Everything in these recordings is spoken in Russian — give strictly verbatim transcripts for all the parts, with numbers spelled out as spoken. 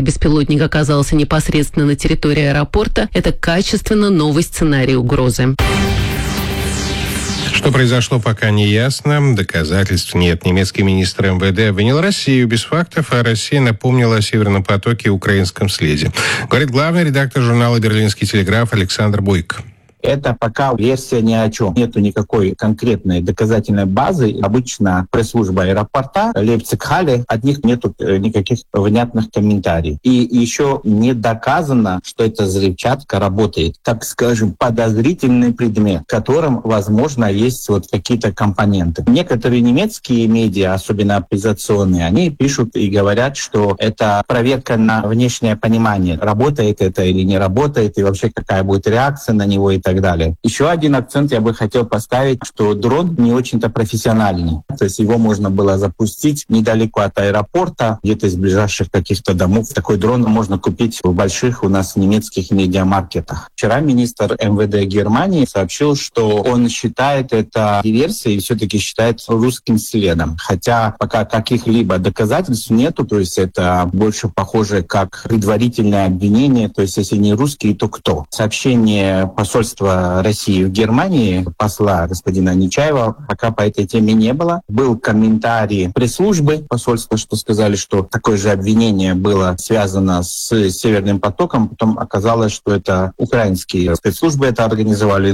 Если беспилотник оказался непосредственно на территории аэропорта, это качественно новый сценарий угрозы. Что произошло, пока не ясно. Доказательств нет. Немецкий министр эм вэ дэ обвинил Россию без фактов, а Россия напомнила о Северном потоке и украинском следе. Говорит главный редактор журнала «Берлинский телеграф» Александр Бойко. Это пока версия ни о чем. Нету никакой конкретной доказательной базы. Обычно пресс-служба аэропорта Лейпциг-Халле, от них нету никаких внятных комментариев. И еще не доказано, что эта взрывчатка работает. Так скажем, подозрительный предмет, в котором, возможно, есть вот какие-то компоненты. Некоторые немецкие медиа, особенно оппозиционные, они пишут и говорят, что это проверка на внешнее понимание, работает это или не работает, и вообще какая будет реакция на него и так далее. Еще один акцент я бы хотел поставить, что дрон не очень-то профессиональный. То есть его можно было запустить недалеко от аэропорта, где-то из ближайших каких-то домов. Такой дрон можно купить в больших у нас немецких медиамаркетах. Вчера министр эм вэ дэ Германии сообщил, что он считает это диверсией и все-таки считает русским следом. Хотя пока каких-либо доказательств нету, то есть это больше похоже как предварительное обвинение, то есть если не русские, то кто? Сообщение посольства России в Германии, посла господина Нечаева, пока по этой теме не было. Был комментарий пресс-службы посольства, что сказали, что такое же обвинение было связано с Северным потоком. Потом оказалось, что это украинские спецслужбы это организовали.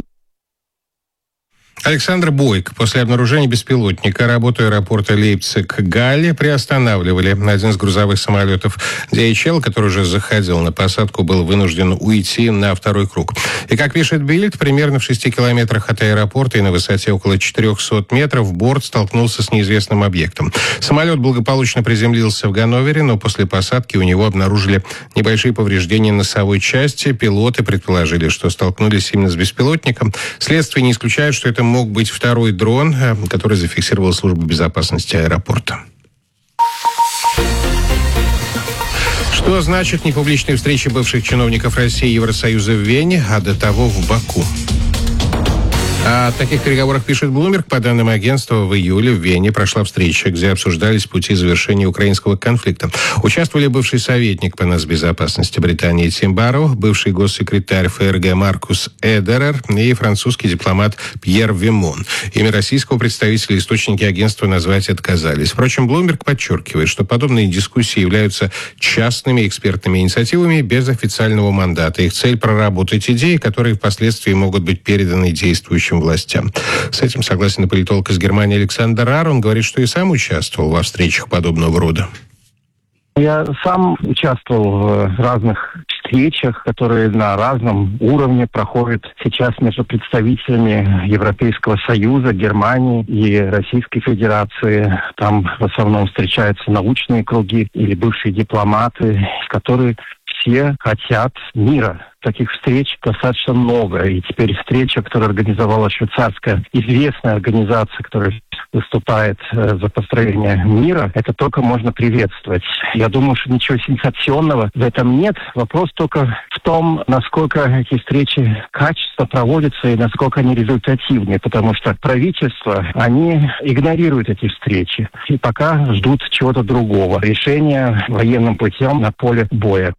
Александр Бойко. После обнаружения беспилотника работу аэропорта Лейпциг-Галле приостанавливали. Один из грузовых самолетов ди эйч эл, который уже заходил на посадку, был вынужден уйти на второй круг. И, как пишет Бильд, примерно в шести километрах от аэропорта и на высоте около четырехсот метров борт столкнулся с неизвестным объектом. Самолет благополучно приземлился в Ганновере, но после посадки у него обнаружили небольшие повреждения носовой части. Пилоты предположили, что столкнулись именно с беспилотником. Следствие не исключает, что это мог быть второй дрон, который зафиксировала служба безопасности аэропорта. Что значит непубличные встречи бывших чиновников России и Евросоюза в Вене, а до того в Баку? О таких переговорах пишет Bloomberg. По данным агентства, в июле в Вене прошла встреча, где обсуждались пути завершения украинского конфликта. Участвовали бывший советник по нацбезопасности Британии Тим Барроу, бывший госсекретарь эф эр гэ Маркус Эдерер и французский дипломат Пьер Вимон. Имя российского представителя источники агентства назвать отказались. Впрочем, Bloomberg подчеркивает, что подобные дискуссии являются частными экспертными инициативами без официального мандата. Их цель – проработать идеи, которые впоследствии могут быть переданы действующим властям. С этим согласен и политолог из Германии Александр Рар. Он говорит, что и сам участвовал во встречах подобного рода. Я сам участвовал в разных встречах, которые на разном уровне проходят сейчас между представителями Европейского Союза, Германии и Российской Федерации. Там в основном встречаются научные круги или бывшие дипломаты, которые все хотят мира. Таких встреч достаточно много. И теперь встреча, которую организовала швейцарская известная организация, которая выступает э, за построение мира, это только можно приветствовать. Я думаю, что ничего сенсационного в этом нет. Вопрос только в том, насколько эти встречи качественно проводятся и насколько они результативны. Потому что правительства, они игнорируют эти встречи. И пока ждут чего-то другого. Решения военным путем на поле боя.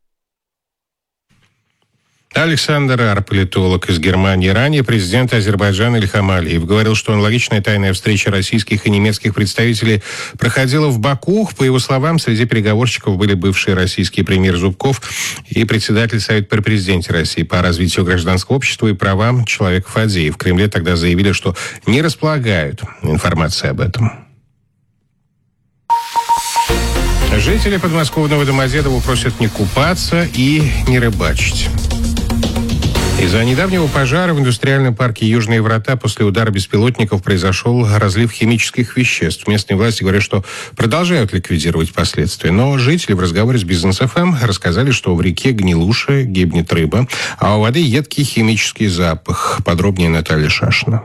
Александр Рар, политолог из Германии. Ранее президент Азербайджана Ильхам Алиев говорил, что аналогичная тайная встреча российских и немецких представителей проходила в Баку. По его словам, среди переговорщиков были бывший российский премьер Зубков и председатель Совета при президенте России по развитию гражданского общества и правам человека Фадеев. В Кремле тогда заявили, что не располагают информацией об этом. Жители подмосковного Домодедово просят не купаться и не рыбачить. Из-за недавнего пожара в индустриальном парке «Южные врата» после удара беспилотников произошел разлив химических веществ. Местные власти говорят, что продолжают ликвидировать последствия. Но жители в разговоре с Бизнес эф эм рассказали, что в реке Гнилуша гибнет рыба, а у воды едкий химический запах. Подробнее Наталья Шашина.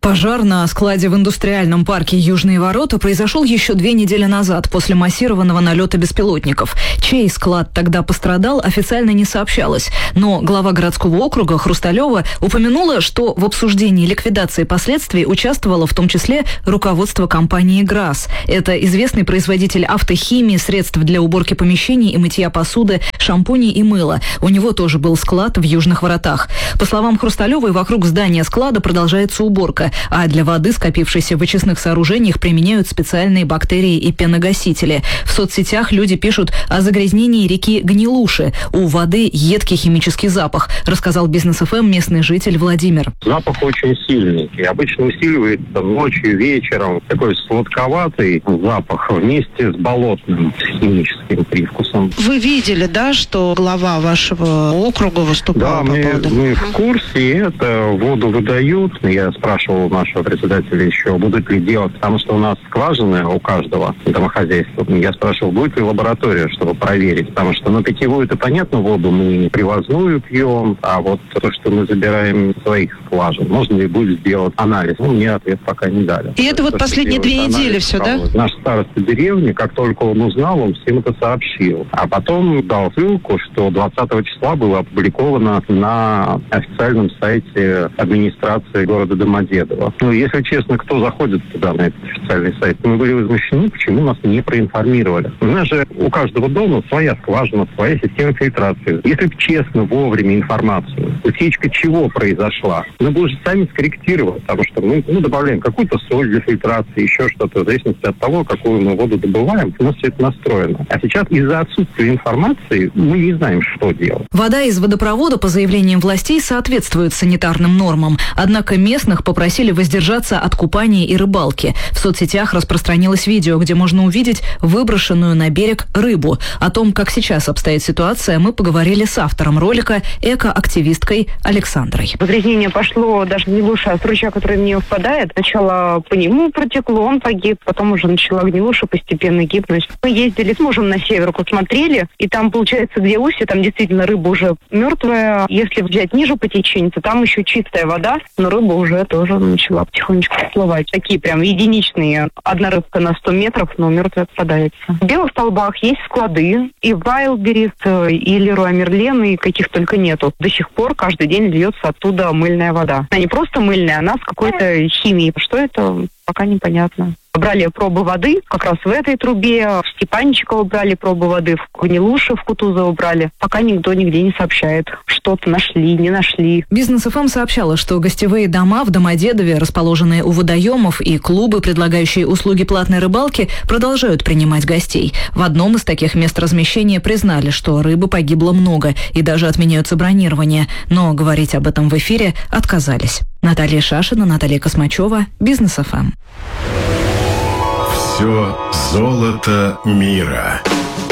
Пожар на складе в индустриальном парке «Южные ворота» произошел еще две недели назад после массированного налета беспилотников. Чей склад тогда пострадал, официально не сообщалось. Но глава городского округа Хрусталева упомянула, что в обсуждении ликвидации последствий участвовало в том числе руководство компании «ГРАС». Это известный производитель автохимии, средств для уборки помещений и мытья посуды, шампуней и мыла. У него тоже был склад в «Южных воротах». По словам Хрусталевой, вокруг здания склада продолжается уборка. А для воды, скопившейся в очистных сооружениях, применяют специальные бактерии и пеногасители. В соцсетях люди пишут о загрязнении реки Гнилуши. У воды едкий химический запах, рассказал Бизнес эф эм местный житель Владимир. Запах очень сильный. И обычно усиливается ночью, вечером. Такой сладковатый запах вместе с болотным, с химическим привкусом. Вы видели, да, что глава вашего округа выступал да, по мы, поводу? мы в курсе. Это воду выдают. Я спрашивал нашего председателя еще, будут ли делать, потому что у нас скважины у каждого домохозяйства. Я спрашивал, будет ли лаборатория, чтобы проверить, потому что на питьевую-то, понятно, воду мы привозную пьем, а вот то, что мы забираем из своих скважин, можно ли будет сделать анализ? Ну, мне ответ пока не дали. И это то, вот последние две анализ, недели все, да? Наш староста деревни, как только он узнал, он всем это сообщил. А потом дал ссылку, что двадцатого числа было опубликовано на официальном сайте администрации города Домодедово. Ну, если честно, кто заходит туда, на этот официальный сайт, мы были возмущены, почему нас не проинформировали. У нас же у каждого дома своя скважина, своя система фильтрации. Если бы честно, вовремя информацию, утечка чего произошла, мы бы уже сами скорректировали, потому что мы ну, добавляем какую-то соль для фильтрации, еще что-то, в зависимости от того, какую мы воду добываем, у нас все это настроено. А сейчас из-за отсутствия информации мы не знаем, что делать. Вода из водопровода, по заявлениям властей, соответствует санитарным нормам. Однако местных попросили воздержаться от купания и рыбалки. В соцсетях распространилось видео, где можно увидеть выброшенную на берег рыбу. О том, как сейчас обстоит ситуация, мы поговорили с автором ролика, экоактивисткой Александрой. Загрязнение пошло даже не лучше, а с ручья, который в нее впадает. Сначала по нему протекло, он погиб, потом уже начала гнилуша постепенно гибнуть. Мы ездили с мужем на север, посмотрели, и там, получается, где устье, там действительно рыба уже мертвая. Если взять ниже по течению, то там еще чистая вода, но рыба уже тоже начала потихонечку всплывать. Такие прям единичные. Одна рыбка на сто метров, но мертвая попадается. В Белых Столбах есть склады. И Вайлдберрис, и Леруа Мерлен, и каких только нету. До сих пор каждый день льется оттуда мыльная вода. Она не просто мыльная, она с какой-то химией. Что это, пока непонятно. Брали пробы воды как раз в этой трубе, в Степанчиково брали пробы воды, в Гнилуше, в Кутузово брали. Пока никто нигде не сообщает, что-то нашли, не нашли. Бизнес эф эм сообщала, что гостевые дома в Домодедове, расположенные у водоемов, и клубы, предлагающие услуги платной рыбалки, продолжают принимать гостей. В одном из таких мест размещения признали, что рыбы погибло много, и даже отменяются бронирования. Но говорить об этом в эфире отказались. Наталья Шашина, Наталья Космачева, Бизнес эф эм. Все золото мира.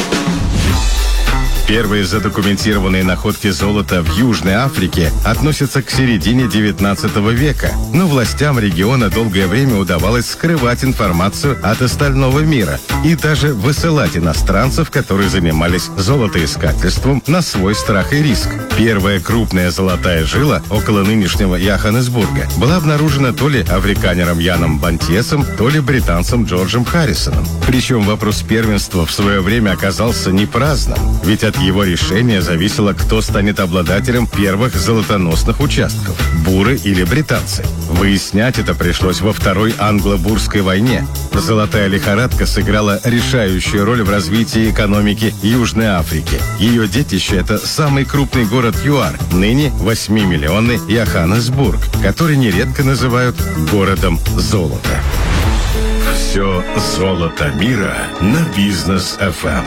Первые задокументированные находки золота в Южной Африке относятся к середине девятнадцатого века, но властям региона долгое время удавалось скрывать информацию от остального мира и даже высылать иностранцев, которые занимались золотоискательством, на свой страх и риск. Первая крупная золотая жила около нынешнего Йоханнесбурга была обнаружена то ли африканером Яном Бантьесом, то ли британцем Джорджем Харрисоном. Причем вопрос первенства в свое время оказался не праздным, ведь от его решения зависело, кто станет обладателем первых золотоносных участков – буры или британцы. Выяснять это пришлось во Второй англо-бурской войне. Золотая лихорадка сыграла решающую роль в развитии экономики Южной Африки. Ее детище – это самый крупный город ЮАР, ныне восьмимиллионный Йоханнесбург, который нередко называют городом золота. Все золото мира на Бизнес эф эм.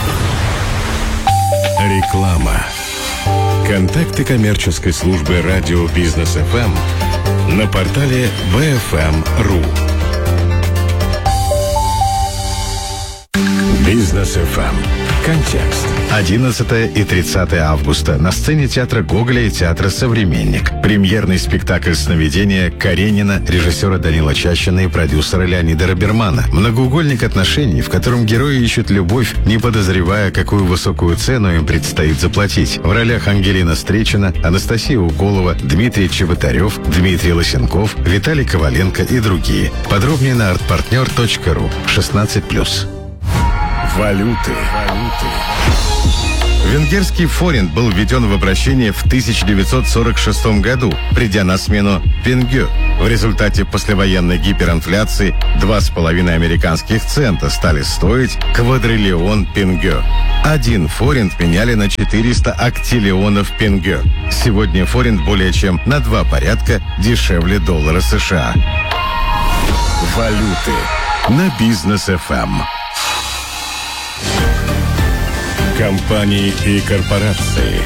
Реклама. Контакты коммерческой службы радио Бизнес эф эм на портале би эф эм точка ру. Бизнес эф эм. Контекст. одиннадцатого и тридцатого августа на сцене театра Гоголя и театра «Современник». Премьерный спектакль «Сновидение» Каренина, режиссера Данила Чащина и продюсера Леонида Робермана. Многоугольник отношений, в котором герои ищут любовь, не подозревая, какую высокую цену им предстоит заплатить. В ролях Ангелина Стречина, Анастасия Уколова, Дмитрий Чеботарев, Дмитрий Лосенков, Виталий Коваленко и другие. Подробнее на артпартнер точка ру. шестнадцать плюс. Валюты. Венгерский форинт был введен в обращение в тысяча девятьсот сорок шестом году, придя на смену пенгё. В результате послевоенной гиперинфляции два с половиной американских цента стали стоить квадриллион пенгё. Один форинт меняли на четыреста актиллионов пенгё. Сегодня форинт более чем на два порядка дешевле доллара США. Валюты. На Бизнес эф эм. Компании и корпорации.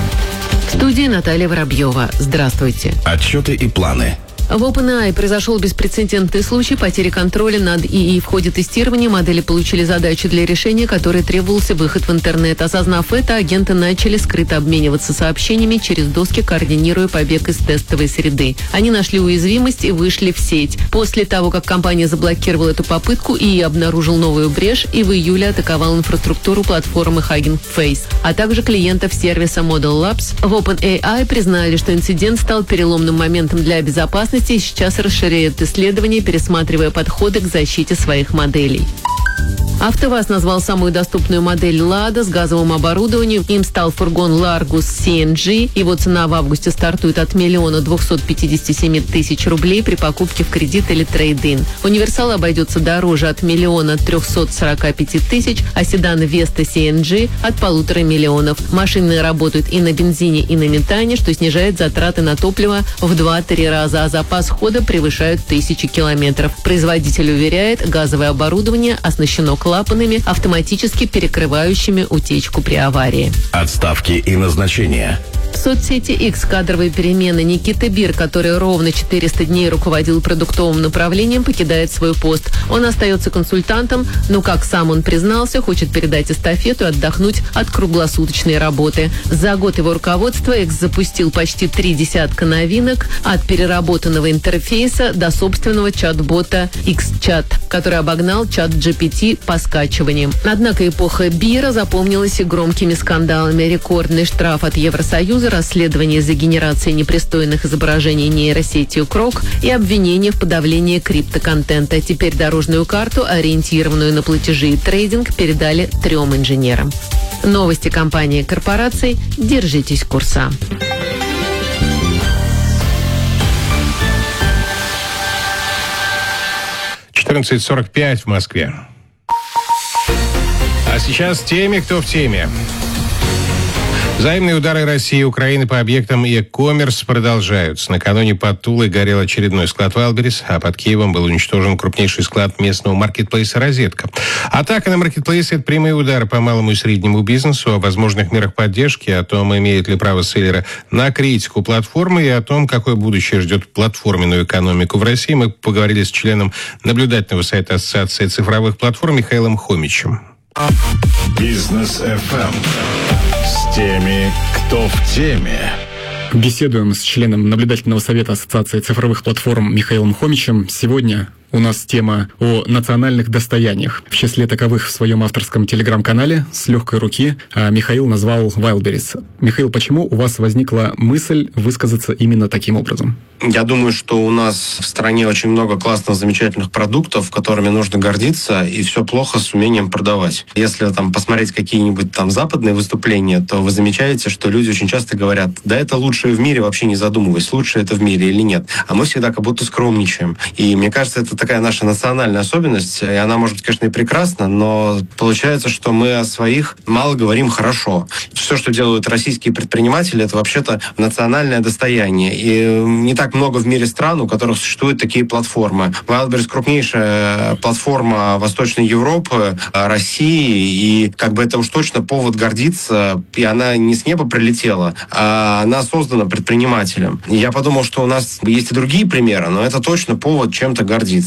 В студии Наталья Воробьева. Здравствуйте. Отчеты и планы. В OpenAI произошел беспрецедентный случай потери контроля над ИИ. В ходе тестирования модели получили задачи для решения, которой требовался выход в интернет. Осознав это, агенты начали скрыто обмениваться сообщениями через доски, координируя побег из тестовой среды. Они нашли уязвимость и вышли в сеть. После того, как компания заблокировала эту попытку, ИИ обнаружил новую брешь и в июле атаковал инфраструктуру платформы Hugging Face, а также клиентов сервиса Model Labs. В OpenAI признали, что инцидент стал переломным моментом для безопасности и сейчас расширяют исследования, пересматривая подходы к защите своих моделей. АвтоВАЗ назвал самую доступную модель «Лада» с газовым оборудованием. Им стал фургон «Ларгус си эн джи». Его цена в августе стартует от миллиона двухсот пятидесяти семи тысяч рублей при покупке в кредит или трейд-ин. Универсал обойдется дороже от миллиона трехсот сорока пяти тысяч, а седан «Веста си эн джи» от полутора миллионов. Машины работают и на бензине, и на метане, что снижает затраты на топливо в два-три раза, а запас хода превышает тысячи километров. Производитель уверяет, газовое оборудование оснащено клапанами, автоматически перекрывающими утечку при аварии. Отставки и назначения. В соцсети X кадровые перемены. Никита Бир, который ровно четыреста дней руководил продуктовым направлением, покидает свой пост. Он остается консультантом, но, как сам он признался, хочет передать эстафету и отдохнуть от круглосуточной работы. За год его руководства X запустил почти три десятка новинок, от переработанного интерфейса до собственного чат-бота X-Chat, который обогнал чат джи пи ти по скачиваниям. Однако эпоха Бира запомнилась и громкими скандалами. Рекордный штраф от Евросоюза, расследование за генерацией непристойных изображений нейросетью Крок и обвинение в подавлении криптоконтента. Теперь дорожную карту, ориентированную на платежи и трейдинг, передали трем инженерам. Новости компании и корпораций. Держитесь курса. четырнадцать сорок пять в Москве. А сейчас теме, кто в теме. Взаимные удары России и Украины по объектам e-commerce продолжаются. Накануне под Тулой горел очередной склад Wildberries, а под Киевом был уничтожен крупнейший склад местного маркетплейса «Розетка». Атака на маркетплейсы – это прямые удары по малому и среднему бизнесу, о возможных мерах поддержки, о том, имеет ли право селлеры на критику платформы и о том, какое будущее ждет платформенную экономику в России. Мы поговорили с членом наблюдательного сайта Ассоциации цифровых платформ Михаилом Хомичем. Бизнес эф эм. С теми, кто в теме. Беседуем с членом наблюдательного совета Ассоциации цифровых платформ Михаилом Хомичем. Сегодня у нас тема о национальных достояниях. В числе таковых в своем авторском телеграм-канале с легкой руки Михаил назвал Wildberries. Михаил, почему у вас возникла мысль высказаться именно таким образом? Я думаю, что у нас в стране очень много классных, замечательных продуктов, которыми нужно гордиться, и все плохо с умением продавать. Если там посмотреть какие-нибудь там западные выступления, то вы замечаете, что люди очень часто говорят: да это лучшее в мире, вообще не задумываясь, лучшее это в мире или нет. А мы всегда как будто скромничаем. И мне кажется, это такая наша национальная особенность, и она может быть, конечно, и прекрасна, но получается, что мы о своих мало говорим хорошо. Все, что делают российские предприниматели, это вообще-то национальное достояние. И не так много в мире стран, у которых существуют такие платформы. Wildberries — крупнейшая платформа Восточной Европы, России, и как бы это уж точно повод гордиться. И она не с неба прилетела, а она создана предпринимателем. И я подумал, что у нас есть и другие примеры, но это точно повод чем-то гордиться.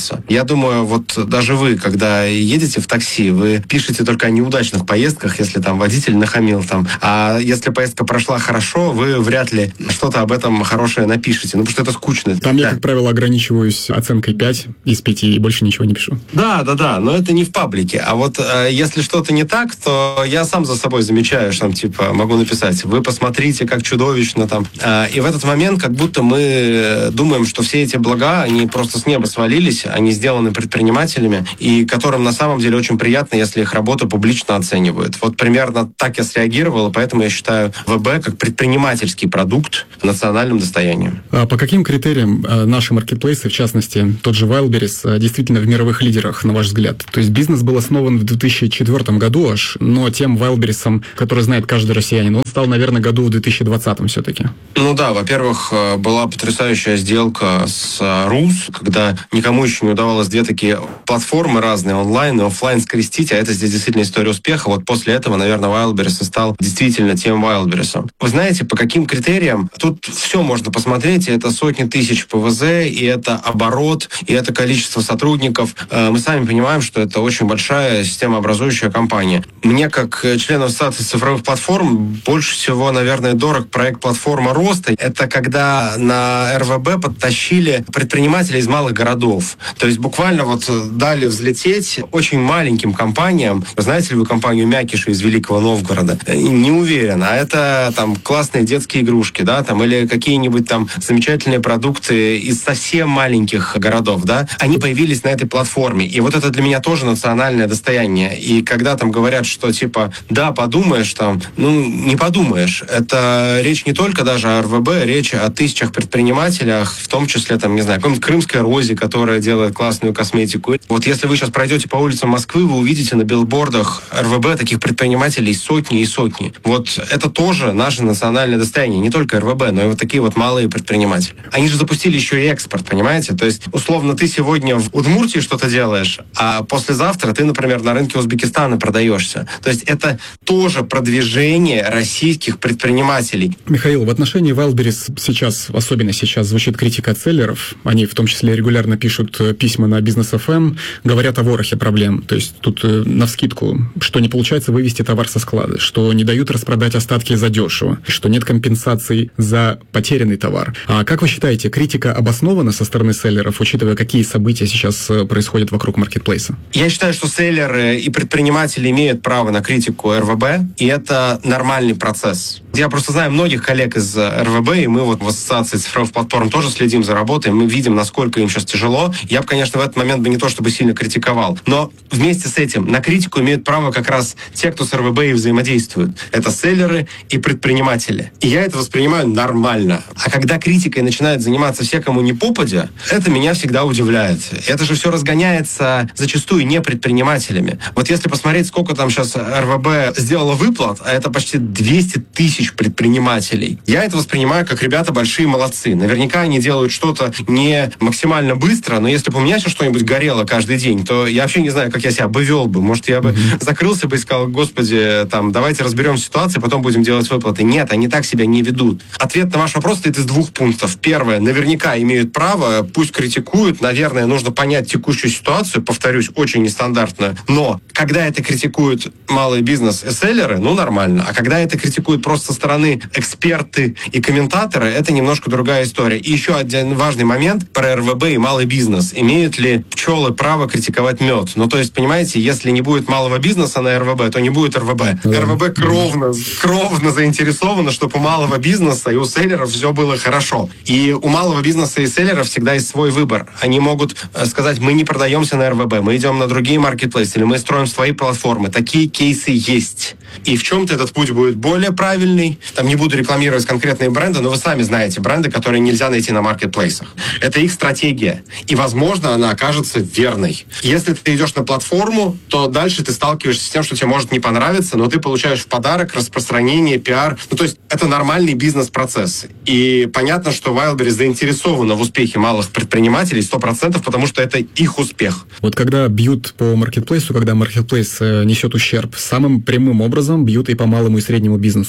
находится. Я думаю, вот даже вы, когда едете в такси, вы пишете только о неудачных поездках, если там водитель нахамил там. А если поездка прошла хорошо, вы вряд ли что-то об этом хорошее напишете. Ну, потому что это скучно. Там да. я, как правило, ограничиваюсь оценкой пять из пяти и больше ничего не пишу. Да, да, да, но это не в паблике. А вот э, если что-то не так, то я сам за собой замечаю, что там, типа, могу написать: вы посмотрите, как чудовищно там. Э, и в этот момент как будто мы думаем, что все эти блага, они просто с неба свалились, они сделаны предпринимателями, и которым на самом деле очень приятно, если их работу публично оценивают. Вот примерно так я среагировал, и поэтому я считаю ВБ как предпринимательский продукт национальным достоянием. А по каким критериям наши маркетплейсы, в частности, тот же Wildberries, действительно в мировых лидерах, на ваш взгляд? То есть бизнес был основан в две тысячи четвёртом году аж, но тем Wildberries, который знает каждый россиянин, он стал, наверное, году в две тысячи двадцатом все-таки. Ну да, во-первых, была потрясающая сделка с Рус, когда никому еще не удавалось две такие платформы разные, онлайн и офлайн, скрестить, а это здесь действительно история успеха. Вот после этого, наверное, Wildberries и стал действительно тем Wildberries. Вы знаете, по каким критериям? Тут все можно посмотреть, и это сотни тысяч ПВЗ, и это оборот, и это количество сотрудников. Мы сами понимаем, что это очень большая системообразующая компания. Мне, как члену Ассоциации цифровых платформ, больше всего, наверное, дорог проект «Платформа роста». Это когда на эр вэ бэ подтащили предпринимателей из малых городов. То есть буквально вот дали взлететь очень маленьким компаниям. Знаете ли вы компанию Мякиша из Великого Новгорода? Не уверен. А это там классные детские игрушки, да, там, или какие-нибудь там замечательные продукты из совсем маленьких городов, да, они появились на этой платформе. И вот это для меня тоже национальное достояние. И когда там говорят, что типа, да, подумаешь там, ну, не подумаешь. Это речь не только даже о эр вэ бэ, речь о тысячах предпринимателях, в том числе, там, не знаю, какой-нибудь Крымская Рози, которая делает классную косметику. Вот если вы сейчас пройдете по улицам Москвы, вы увидите на билбордах эр вэ бэ таких предпринимателей сотни и сотни. Вот это тоже наше национальное достояние. Не только эр вэ бэ, но и вот такие вот малые предприниматели. Они же запустили еще и экспорт, понимаете? То есть, условно, ты сегодня в Удмуртии что-то делаешь, а послезавтра ты, например, на рынке Узбекистана продаешься. То есть это тоже продвижение российских предпринимателей. Михаил, в отношении Wildberries сейчас, особенно сейчас, звучит критика от селлеров. Они в том числе регулярно пишут письма на Бизнес эф эм, говорят о ворохе проблем. То есть тут навскидку, что не получается вывести товар со склада, что не дают распродать остатки задешево, что нет компенсаций за потерянный товар. А как вы считаете, критика обоснована со стороны селлеров, учитывая, какие события сейчас происходят вокруг маркетплейса? Я считаю, что селлеры и предприниматели имеют право на критику эр вэ бэ, и это нормальный процесс. Я просто знаю многих коллег из эр вэ бэ, и мы вот в Ассоциации цифровых платформ тоже следим за работой, мы видим, насколько им сейчас тяжело. Я бы, конечно, в этот момент бы не то чтобы сильно критиковал, но вместе с этим на критику имеют право как раз те, кто с эр вэ бэ и взаимодействует. Это селлеры и предприниматели. И я это воспринимаю нормально. А когда критикой начинают заниматься все, кому не попадя, это меня всегда удивляет. Это же все разгоняется зачастую не предпринимателями. Вот если посмотреть, сколько там сейчас эр вэ бэ сделало выплат, а это почти двести тысяч предпринимателей, я это воспринимаю как ребята большие молодцы. Наверняка они делают что-то не максимально быстро, но если бы у меня сейчас что-нибудь горело каждый день, то я вообще не знаю, как я себя обвел бы. Может, я бы mm-hmm. закрылся бы и сказал: господи, там, давайте разберем ситуацию, потом будем делать выплаты. Нет, они так себя не ведут. Ответ на ваш вопрос стоит из двух пунктов. Первое, наверняка имеют право, пусть критикуют. Наверное, нужно понять текущую ситуацию, повторюсь, очень нестандартную. Но когда это критикуют малый бизнес и селлеры, ну, нормально. А когда это критикуют просто со стороны эксперты и комментаторы, это немножко другая история. И еще один важный момент про эр вэ бэ и малый бизнес. Имеют ли пчелы право критиковать мед? Ну, то есть, понимаете, если не будет малого бизнеса на эр вэ бэ, то не будет эр вэ бэ. эр вэ бэ кровно, кровно заинтересовано, чтобы у малого бизнеса и у селлеров все было хорошо. И у малого бизнеса и селлеров всегда есть свой выбор. Они могут сказать: мы не продаемся на эр вэ бэ, мы идем на другие маркетплейсы, или мы строим свои платформы. Такие кейсы есть. И в чем-то этот путь будет более правильный. Там не буду рекламировать конкретные бренды, но вы сами знаете бренды, которые нельзя найти на маркетплейсах. Это их стратегия. И, возможно, она окажется верной. Если ты идешь на платформу, то дальше ты сталкиваешься с тем, что тебе может не понравиться, но ты получаешь в подарок распространение, пиар. Ну, то есть это нормальный бизнес-процесс. И понятно, что Wildberries заинтересована в успехе малых предпринимателей сто процентов, потому что это их успех. Вот когда бьют по маркетплейсу, когда маркетплейс несет ущерб, самым прямым образом бьют и по малому и среднему бизнесу, что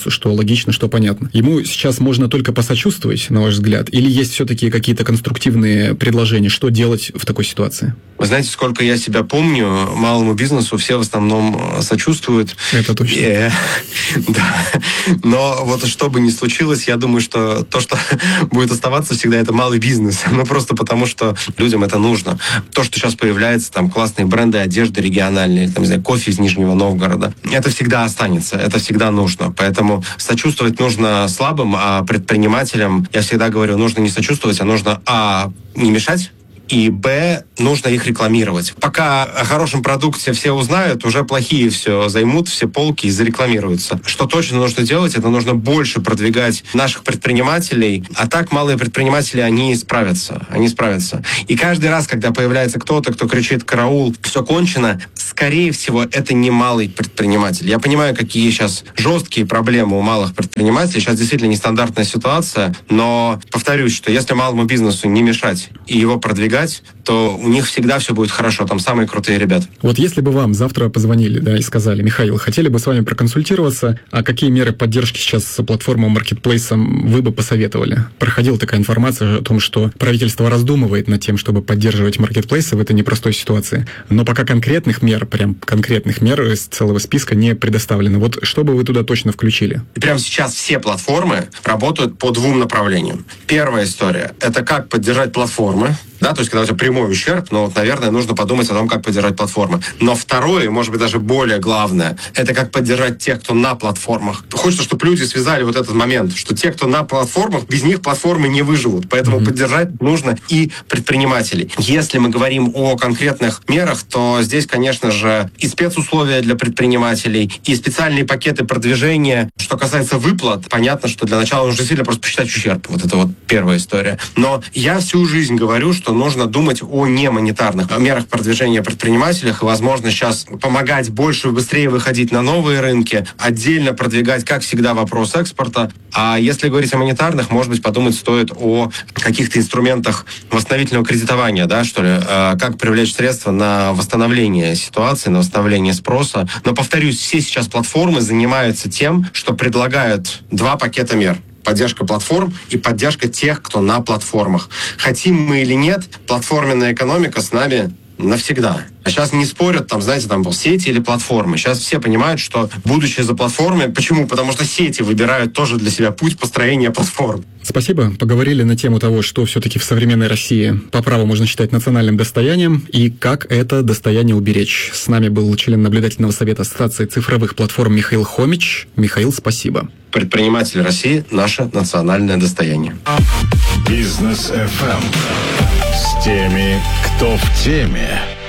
логично, что понятно. Ему сейчас можно только посочувствовать, на ваш взгляд, или есть все-таки какие-то конструктивные предложения, что делать в такой ситуации? Вы знаете, сколько я себя помню, малому бизнесу все в основном сочувствуют. Это точно. И, да. Но вот что бы ни случилось, я думаю, что то, что будет оставаться всегда, это малый бизнес. Ну, просто потому, что людям это нужно. То, что сейчас появляется, там, классные бренды одежды региональные, там, не знаю, кофе из Нижнего Новгорода, это всегда останется, это всегда нужно. Поэтому сочувствовать нужно слабым, а предпринимателям, я всегда говорю, нужно не сочувствовать, а нужно, а, не мешать, и, б, нужно их рекламировать. Пока о хорошем продукте все узнают, уже плохие все займут, все полки и зарекламируются. Что точно нужно делать, это нужно больше продвигать наших предпринимателей, а так малые предприниматели, они справятся. Они справятся. И каждый раз, когда появляется кто-то, кто кричит «караул», «все кончено», скорее всего, это не малый предприниматель. Я понимаю, какие сейчас жесткие проблемы у малых предпринимателей. Сейчас действительно нестандартная ситуация, но повторюсь, что если малому бизнесу не мешать и его продвигать, то у них всегда все будет хорошо. Там самые крутые ребята. Вот если бы вам завтра позвонили, да, и сказали: Михаил, хотели бы с вами проконсультироваться, а какие меры поддержки сейчас с платформой Marketplace вы бы посоветовали? Проходила такая информация о том, что правительство раздумывает над тем, чтобы поддерживать Marketplace в этой непростой ситуации. Но пока конкретных мер, прям конкретных мер из целого списка не предоставлено. Вот что бы вы туда точно включили? И прямо сейчас все платформы работают по двум направлениям. Первая история – это как поддержать платформы. Да, то есть, когда у тебя прямой ущерб, ну, вот, наверное, нужно подумать о том, как поддержать платформы. Но второе, может быть, даже более главное, это как поддержать тех, кто на платформах. Хочется, чтобы люди связали вот этот момент, что те, кто на платформах, без них платформы не выживут. Поэтому mm-hmm. поддержать нужно и предпринимателей. Если мы говорим о конкретных мерах, то здесь, конечно же, и спецусловия для предпринимателей, и специальные пакеты продвижения. Что касается выплат, понятно, что для начала нужно сильно просто посчитать ущерб. Вот это вот первая история. Но я всю жизнь говорю, что нужно думать о немонетарных мерах продвижения предпринимателях и, возможно, сейчас помогать больше и быстрее выходить на новые рынки, отдельно продвигать, как всегда, вопрос экспорта. А если говорить о монетарных, может быть, подумать стоит о каких-то инструментах восстановительного кредитования, да, что ли, как привлечь средства на восстановление ситуации, на восстановление спроса. Но, повторюсь, все сейчас платформы занимаются тем, что предлагают два пакета мер. Поддержка платформ и поддержка тех, кто на платформах. Хотим мы или нет, платформенная экономика с нами навсегда. А сейчас не спорят, там, знаете, там, сети или платформы. Сейчас все понимают, что будущее за платформой. Почему? Потому что сети выбирают тоже для себя путь построения платформ. Спасибо. Поговорили на тему того, что все-таки в современной России по праву можно считать национальным достоянием и как это достояние уберечь. С нами был член наблюдательного совета Ассоциации цифровых платформ Михаил Хомич. Михаил, спасибо. Предприниматели России – наше национальное достояние. Бизнес эф эм с теми, кто в теме.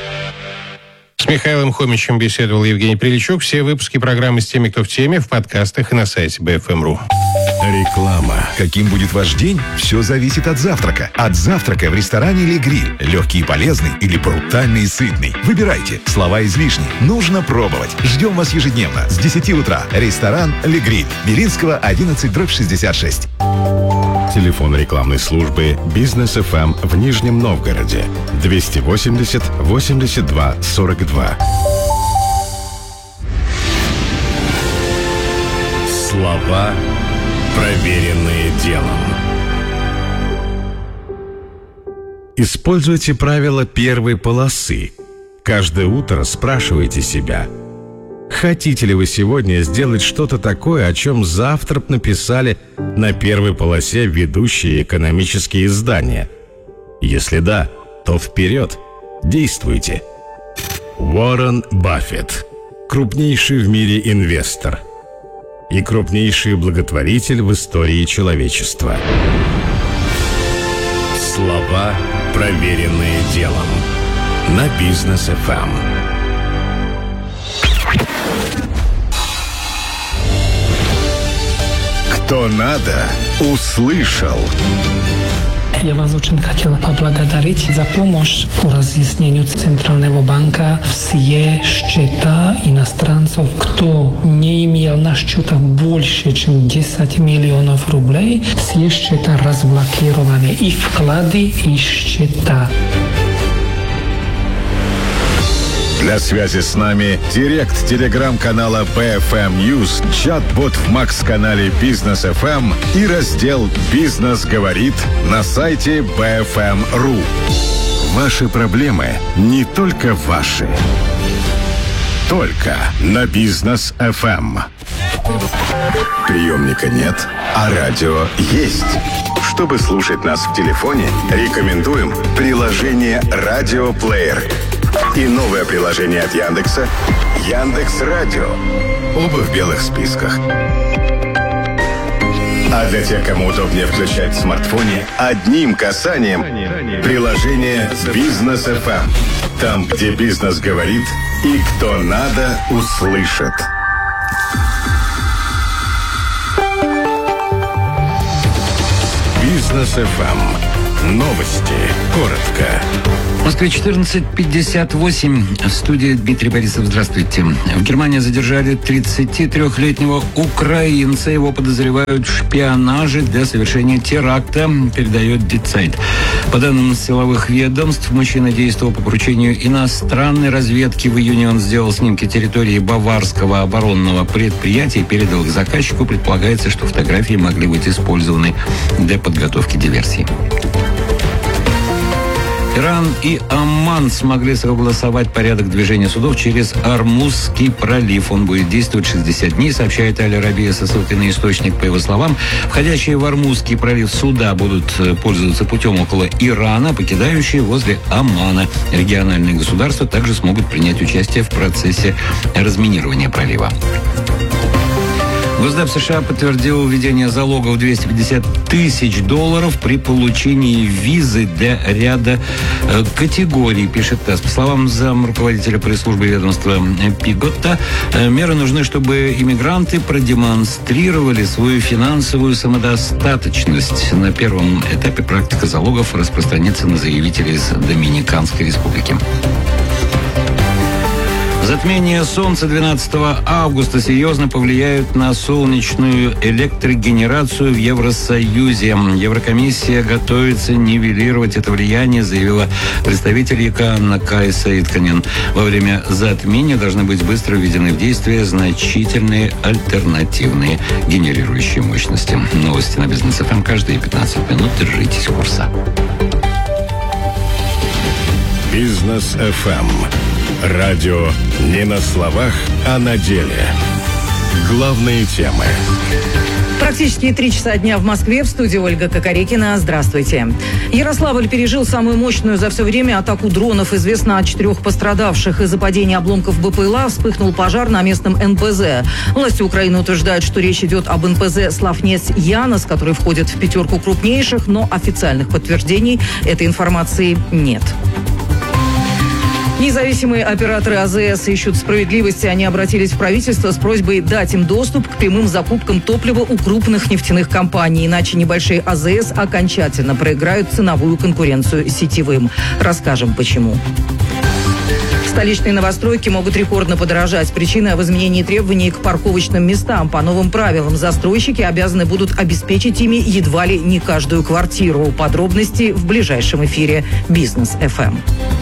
С Михаилом Хомичем беседовал Евгений Приличук. Все выпуски программы «С теми, кто в теме» в подкастах и на сайте би эф эм точка ру. Реклама. Каким будет ваш день? Все зависит от завтрака. От завтрака в ресторане «Ле Гриль». Легкий и полезный или брутальный и сытный. Выбирайте. Слова излишни. Нужно пробовать. Ждем вас ежедневно с десяти утра. Ресторан «Ле Гриль». Белинского, одиннадцать, дробь шестьдесят шесть. Телефон рекламной службы «Бизнес эф эм» в Нижнем Новгороде. двести восемьдесят восемьдесят два сорок два. Слова, проверенные делом. Используйте правило первой полосы. Каждое утро спрашивайте себя: хотите ли вы сегодня сделать что-то такое, о чем завтра б написали на первой полосе ведущие экономические издания? Если да, то вперед, действуйте. Уоррен Баффет, крупнейший в мире инвестор и крупнейший благотворитель в истории человечества. Слова, проверенные делом. На Бизнес эф эм. Кто надо, услышал. Я вас очень хотел поблагодарить за помощь по разъяснению Центрального банка. Все счета иностранцев, кто не имел на счетах больше, чем десять миллионов рублей, все счета разблокированы. И вклады, и счета. Для связи с нами директ телеграм-канала би эф эм News, чат-бот в Макс-канале Бизнес эф эм и раздел «Бизнес говорит» на сайте би эф эм точка ру. Ваши проблемы не только ваши. Только на Бизнес эф эм. Приемника нет, а радио есть. Чтобы слушать нас в телефоне, рекомендуем приложение «Радиоплеер» и новое приложение от Яндекса «Яндекс.Радио». Оба в белых списках. А для тех, кому удобнее включать в смартфоне, одним касанием приложение «Бизнес эф эм». Там, где бизнес говорит и кто надо, услышит. Бизнес эф эм. Новости. Коротко. В Москве четырнадцать пятьдесят восемь. В студии Дмитрий Борисов. Здравствуйте. В Германии задержали тридцатитрёхлетнего украинца. Его подозревают в шпионаже для совершения теракта, передает ди цайт. По данным силовых ведомств, мужчина действовал по поручению иностранной разведки. В июне он сделал снимки территории баварского оборонного предприятия и передал их заказчику. Предполагается, что фотографии могли быть использованы для подготовки диверсий. Иран и Оман смогли согласовать порядок движения судов через Ормузский пролив. Он будет действовать шестьдесят дней, сообщает Аль-Арабия со ссылкой на источник. По его словам, входящие в Ормузский пролив суда будут пользоваться путем около Ирана, покидающие возле Омана. Региональные государства также смогут принять участие в процессе разминирования пролива. Госдеп США подтвердил введение залога в двести пятьдесят тысяч долларов при получении визы для ряда э, категорий, пишет ТАСС. По словам замруководителя пресс-службы ведомства Пиготта, э, меры нужны, чтобы иммигранты продемонстрировали свою финансовую самодостаточность. На первом этапе практика залогов распространится на заявителей из Доминиканской республики. Затмение Солнца двенадцатого августа серьезно повлияют на солнечную электрогенерацию в Евросоюзе. Еврокомиссия готовится нивелировать это влияние, заявила представитель ЕКА Кай Саидканен. Во время затмения должны быть быстро введены в действие значительные альтернативные генерирующие мощности. Новости на Бизнес эф эм каждые пятнадцать минут. Держитесь курса. Бизнес эф эм. Радио не на словах, а на деле. Главные темы. Практически три часа дня в Москве. В студии Ольга Кокорекина. Здравствуйте. Ярославль пережил самую мощную за все время атаку дронов. Известно о четырех пострадавших. Из-за падения обломков БПЛА вспыхнул пожар на местном эн пэ зэ. Власти Украины утверждают, что речь идет об эн пэ зэ «Славнец-Янос», который входит в пятерку крупнейших, но официальных подтверждений этой информации нет. Независимые операторы а зэ эс ищут справедливости. Они обратились в правительство с просьбой дать им доступ к прямым закупкам топлива у крупных нефтяных компаний. Иначе небольшие а зэ эс окончательно проиграют ценовую конкуренцию сетевым. Расскажем, почему. Столичные новостройки могут рекордно подорожать. Причина в изменении требований к парковочным местам. По новым правилам застройщики обязаны будут обеспечить ими едва ли не каждую квартиру. Подробности в ближайшем эфире Бизнес эф эм.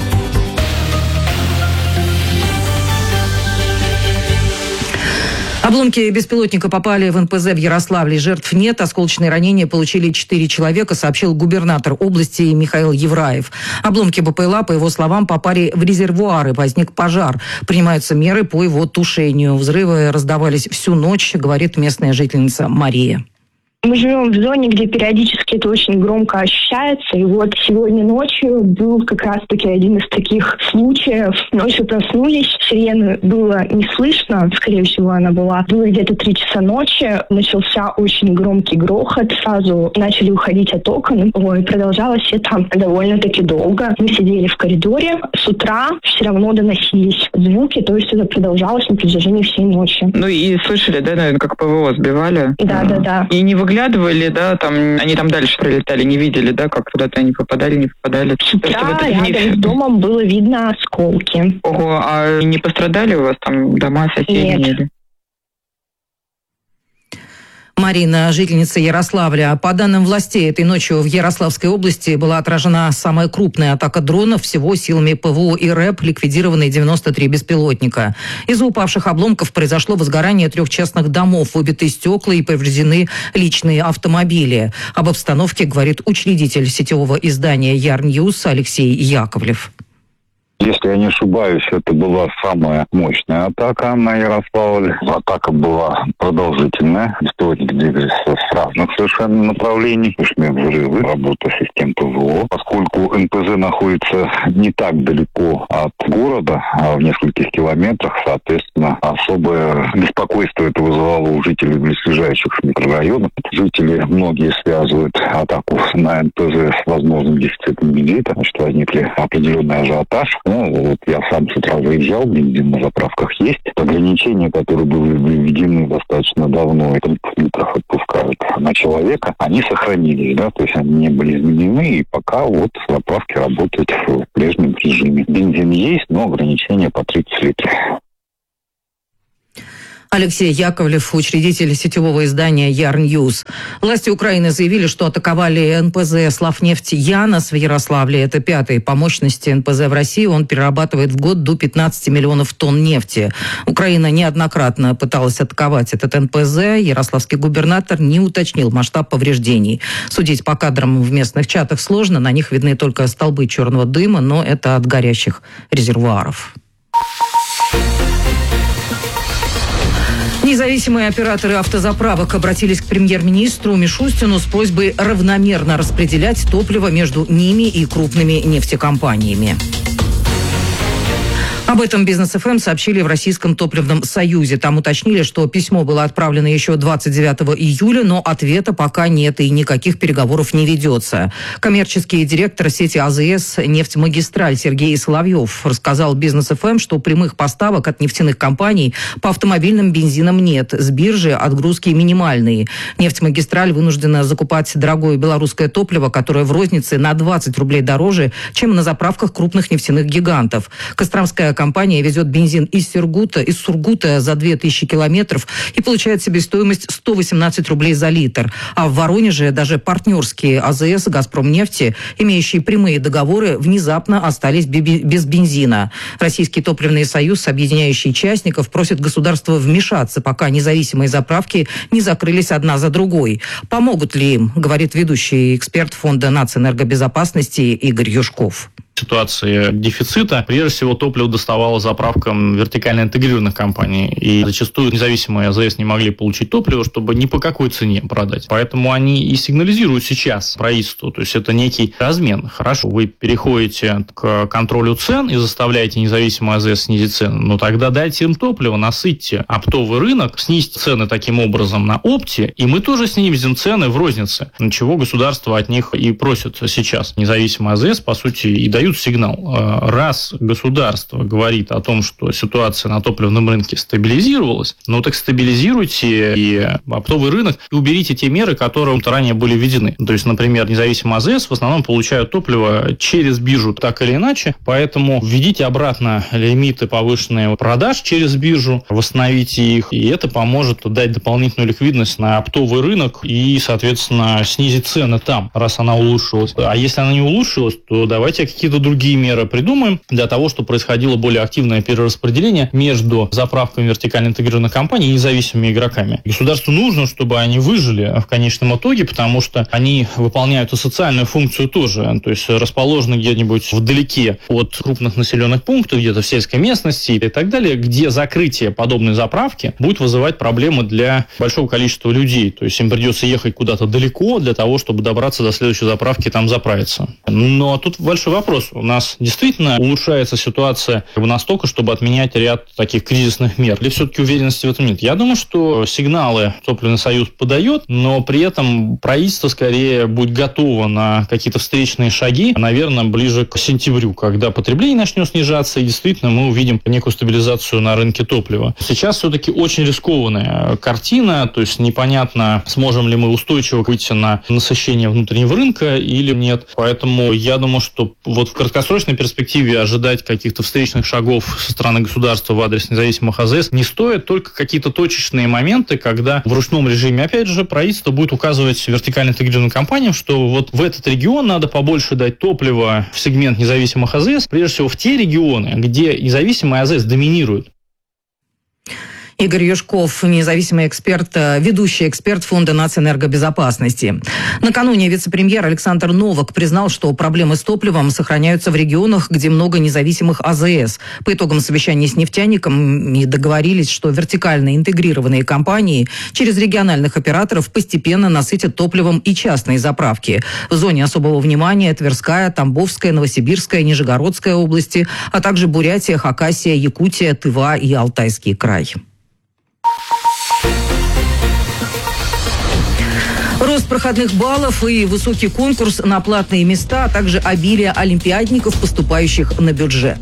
Обломки беспилотника попали в эн пэ зэ в Ярославле. Жертв нет. Осколочные ранения получили четыре человека, сообщил губернатор области Михаил Евраев. Обломки БПЛА, по его словам, попали в резервуары. Возник пожар. Принимаются меры по его тушению. Взрывы раздавались всю ночь, говорит местная жительница Мария. Мы живем в зоне, где периодически это очень громко ощущается. И вот сегодня ночью был как раз-таки один из таких случаев. Ночью проснулись, сирены было не слышно. Скорее всего, она была. Было где-то три часа ночи. Начался очень громкий грохот. Сразу начали уходить от окон. Ой, продолжалось это довольно-таки долго. Мы сидели в коридоре. С утра все равно доносились звуки. То есть это продолжалось на протяжении всей ночи. Ну и слышали, да, наверное, как ПВО сбивали? Да, да, да. И не выглядывали. Выглядывали, да, там, они там дальше прилетали, не видели, да, как куда-то они попадали, не попадали. С утра рядом с домом было видно осколки. Ого, а не пострадали у вас там дома, соседи? Нет. Марина, жительница Ярославля. По данным властей, этой ночью в Ярославской области была отражена самая крупная атака дронов. Всего силами ПВО и РЭП ликвидированы девяносто три беспилотника. Из-за упавших обломков произошло возгорание трех частных домов, выбиты стекла и повреждены личные автомобили. Об обстановке говорит учредитель сетевого издания Ярньюз Алексей Яковлев. Если я не ошибаюсь, это была самая мощная атака на Ярославль. Атака была продолжительная. Беспилотники двигались с разных совершенно направлений. Слышны взрывы, работа систем ПВО. Поскольку эн пэ зэ находится не так далеко от города, а в нескольких километрах, соответственно, особое беспокойство это вызывало у жителей близлежащих микрорайонов. Жители многие связывают атаку на эн пэ зэ с возможным дефицитом бензина, что возникли определенный ажиотаж. Ну, вот я сам с утра заезжал, бензин на заправках есть. Ограничения, которые были введены достаточно давно, тридцать литров отпускают на человека, они сохранились, да, то есть они не были изменены, и пока вот заправки работают в прежнем режиме. Бензин есть, но ограничения по тридцать литров. Алексей Яковлев, учредитель сетевого издания Ярньюз. Власти Украины заявили, что атаковали эн пэ зэ «Славнефть Янос» в Ярославле. Это пятый по мощности эн пэ зэ в России. Он перерабатывает в год до пятнадцати миллионов тонн нефти. Украина неоднократно пыталась атаковать этот эн пэ зэ. Ярославский губернатор не уточнил масштаб повреждений. Судить по кадрам в местных чатах сложно. На них видны только столбы черного дыма, но это от горящих резервуаров. Независимые операторы автозаправок обратились к премьер-министру Мишустину с просьбой равномерно распределять топливо между ними и крупными нефтекомпаниями. Об этом Бизнес эф эм сообщили в Российском топливном союзе. Там уточнили, что письмо было отправлено еще двадцать девятого июля, но ответа пока нет и никаких переговоров не ведется. Коммерческий директор сети а зэ эс «Нефтьмагистраль» Сергей Соловьев рассказал Бизнес эф эм, что прямых поставок от нефтяных компаний по автомобильным бензинам нет. С биржи отгрузки минимальные. «Нефтьмагистраль» вынуждена закупать дорогое белорусское топливо, которое в рознице на двадцать рублей дороже, чем на заправках крупных нефтяных гигантов. Костромская компания везет бензин из Сургута, из Сургута за две тысячи километров и получает себестоимость сто восемнадцать рублей за литр. А в Воронеже даже партнерские а зэ эс «Газпромнефти», имеющие прямые договоры, внезапно остались без бензина. Российский топливный союз, объединяющий частников, просит государство вмешаться, пока независимые заправки не закрылись одна за другой. Помогут ли им, говорит ведущий эксперт Фонда нацэнергобезопасности Игорь Юшков. Ситуации дефицита, прежде всего, топливо доставало заправкам вертикально интегрированных компаний. И зачастую независимые а зэ эс не могли получить топливо, чтобы ни по какой цене продать. Поэтому они и сигнализируют сейчас правительству. То есть это некий размен. Хорошо, вы переходите к контролю цен и заставляете независимые а зэ эс снизить цены. Но тогда дайте им топливо, насытьте оптовый рынок, снизьте цены таким образом на опте, и мы тоже снизим цены в рознице. Чего государство от них и просит сейчас. Независимые а зэ эс, по сути, и дают сигнал. Раз государство говорит о том, что ситуация на топливном рынке стабилизировалась, ну так стабилизируйте и оптовый рынок и уберите те меры, которые ранее были введены. То есть, например, независимые а зэ эс в основном получают топливо через биржу так или иначе, поэтому введите обратно лимиты повышенные продаж через биржу, восстановите их, и это поможет дать дополнительную ликвидность на оптовый рынок и, соответственно, снизить цены там, раз она улучшилась. А если она не улучшилась, то давайте какие-то другие меры придумаем для того, чтобы происходило более активное перераспределение между заправками вертикально интегрированных компаний и независимыми игроками. Государству нужно, чтобы они выжили в конечном итоге, потому что они выполняют и социальную функцию тоже, то есть расположены где-нибудь вдалеке от крупных населенных пунктов, где-то в сельской местности и так далее, где закрытие подобной заправки будет вызывать проблемы для большого количества людей. То есть им придется ехать куда-то далеко для того, чтобы добраться до следующей заправки и там заправиться. Но тут большой вопрос. У нас действительно улучшается ситуация как бы настолько, чтобы отменять ряд таких кризисных мер? Или все-таки уверенности в этом нет? Я думаю, что сигналы Топливный союз подает, но при этом правительство скорее будет готово на какие-то встречные шаги, наверное, ближе к сентябрю, когда потребление начнет снижаться, и действительно мы увидим некую стабилизацию на рынке топлива. Сейчас все-таки очень рискованная картина, то есть непонятно, сможем ли мы устойчиво выйти на насыщение внутреннего рынка или нет. Поэтому я думаю, что вот в краткосрочной перспективе ожидать каких-то встречных шагов со стороны государства в адрес независимых АЗС не стоит, только какие-то точечные моменты, когда в ручном режиме, опять же, правительство будет указывать вертикально интегрированным компаниям, что вот в этот регион надо побольше дать топлива в сегмент независимых АЗС, прежде всего в те регионы, где независимые АЗС доминируют. Игорь Юшков, независимый эксперт, ведущий эксперт Фонда нацэнергобезопасности. Накануне вице-премьер Александр Новак признал, что проблемы с топливом сохраняются в регионах, где много независимых АЗС. По итогам совещания с нефтяниками договорились, что вертикально интегрированные компании через региональных операторов постепенно насытят топливом и частные заправки. В зоне особого внимания Тверская, Тамбовская, Новосибирская, Нижегородская области, а также Бурятия, Хакасия, Якутия, Тыва и Алтайский край. Рост проходных баллов и высокий конкурс на платные места, а также обилие олимпиадников, поступающих на бюджет.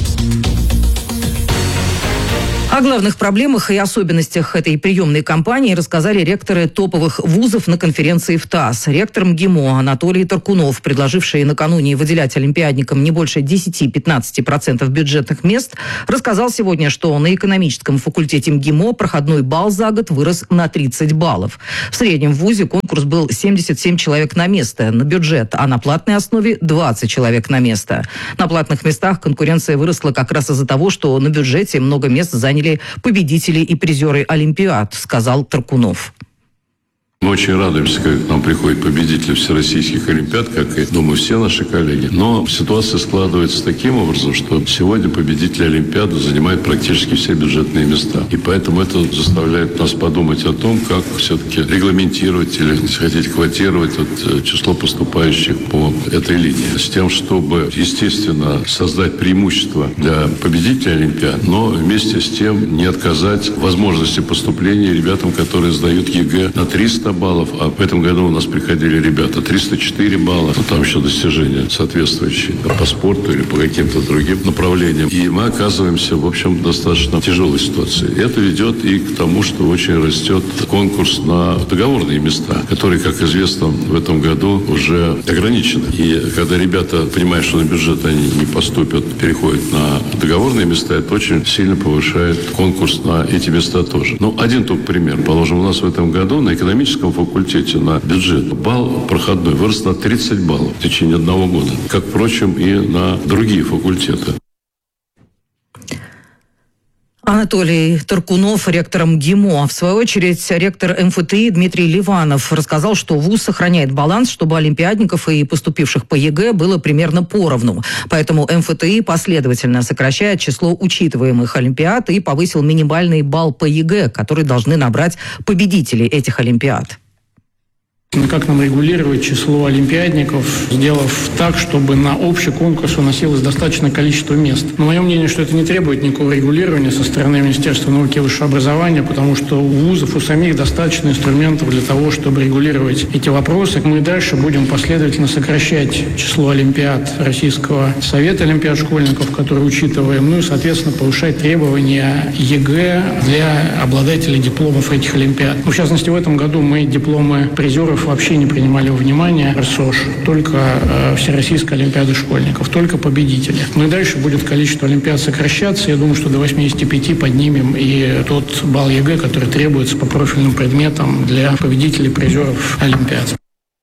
О главных проблемах и особенностях этой приемной кампании рассказали ректоры топовых вузов на конференции в ТАСС. Ректор МГИМО Анатолий Таркунов, предложивший накануне выделять олимпиадникам не больше десять-пятнадцать процентов бюджетных мест, рассказал сегодня, что на экономическом факультете МГИМО проходной балл за год вырос на тридцать баллов. В среднем в вузе конкурс был семьдесят семь человек на место на бюджет, а на платной основе двадцать человек на место. На платных местах конкуренция выросла как раз из-за того, что на бюджете много мест заняли победители и призеры Олимпиад, сказал Таркунов. Мы очень радуемся, когда к нам приходят победители всероссийских олимпиад, как и, думаю, все наши коллеги. Но ситуация складывается таким образом, что сегодня победители олимпиады занимают практически все бюджетные места. И поэтому это заставляет нас подумать о том, как все-таки регламентировать или, если хотите, квотировать вот, число поступающих по этой линии. С тем, чтобы, естественно, создать преимущество для победителей олимпиад, но вместе с тем не отказать возможности поступления ребятам, которые сдают ЕГЭ на триста баллов, а в этом году у нас приходили ребята триста четыре балла, но там еще достижения соответствующие по спорту или по каким-то другим направлениям. И мы оказываемся, в общем, в достаточно тяжелой ситуации. Это ведет и к тому, что очень растет конкурс на договорные места, которые, как известно, в этом году уже ограничены. И когда ребята понимают, что на бюджет они не поступят, переходят на договорные места, это очень сильно повышает конкурс на эти места тоже. Ну, один только пример. Положим, у нас в этом году на экономическом факультете на бюджет балл проходной вырос на тридцать баллов в течение одного года, как, впрочем, и на другие факультеты. Анатолий Таркунов, ректор МГИМО. В свою очередь, ректор МФТИ Дмитрий Ливанов рассказал, что вуз сохраняет баланс, чтобы олимпиадников и поступивших по ЕГЭ было примерно поровну. Поэтому МФТИ последовательно сокращает число учитываемых олимпиад и повысил минимальный балл по ЕГЭ, который должны набрать победители этих олимпиад. Как нам регулировать число олимпиадников, сделав так, чтобы на общий конкурс уносилось достаточное количество мест? Но мое мнение, что это не требует никакого регулирования со стороны Министерства науки и высшего образования, потому что у вузов, у самих достаточно инструментов для того, чтобы регулировать эти вопросы. Мы дальше будем последовательно сокращать число олимпиад Российского совета олимпиад школьников, которые учитываем, ну и, соответственно, повышать требования ЕГЭ для обладателей дипломов этих олимпиад. Ну, в частности, в этом году мы дипломы призеров вообще не принимали во внимание РСОШ, только э, Всероссийская олимпиада школьников, только победители. Ну и дальше будет количество олимпиад сокращаться. Я думаю, что до восьмидесяти пяти поднимем и тот балл ЕГЭ, который требуется по профильным предметам для победителей призеров олимпиад.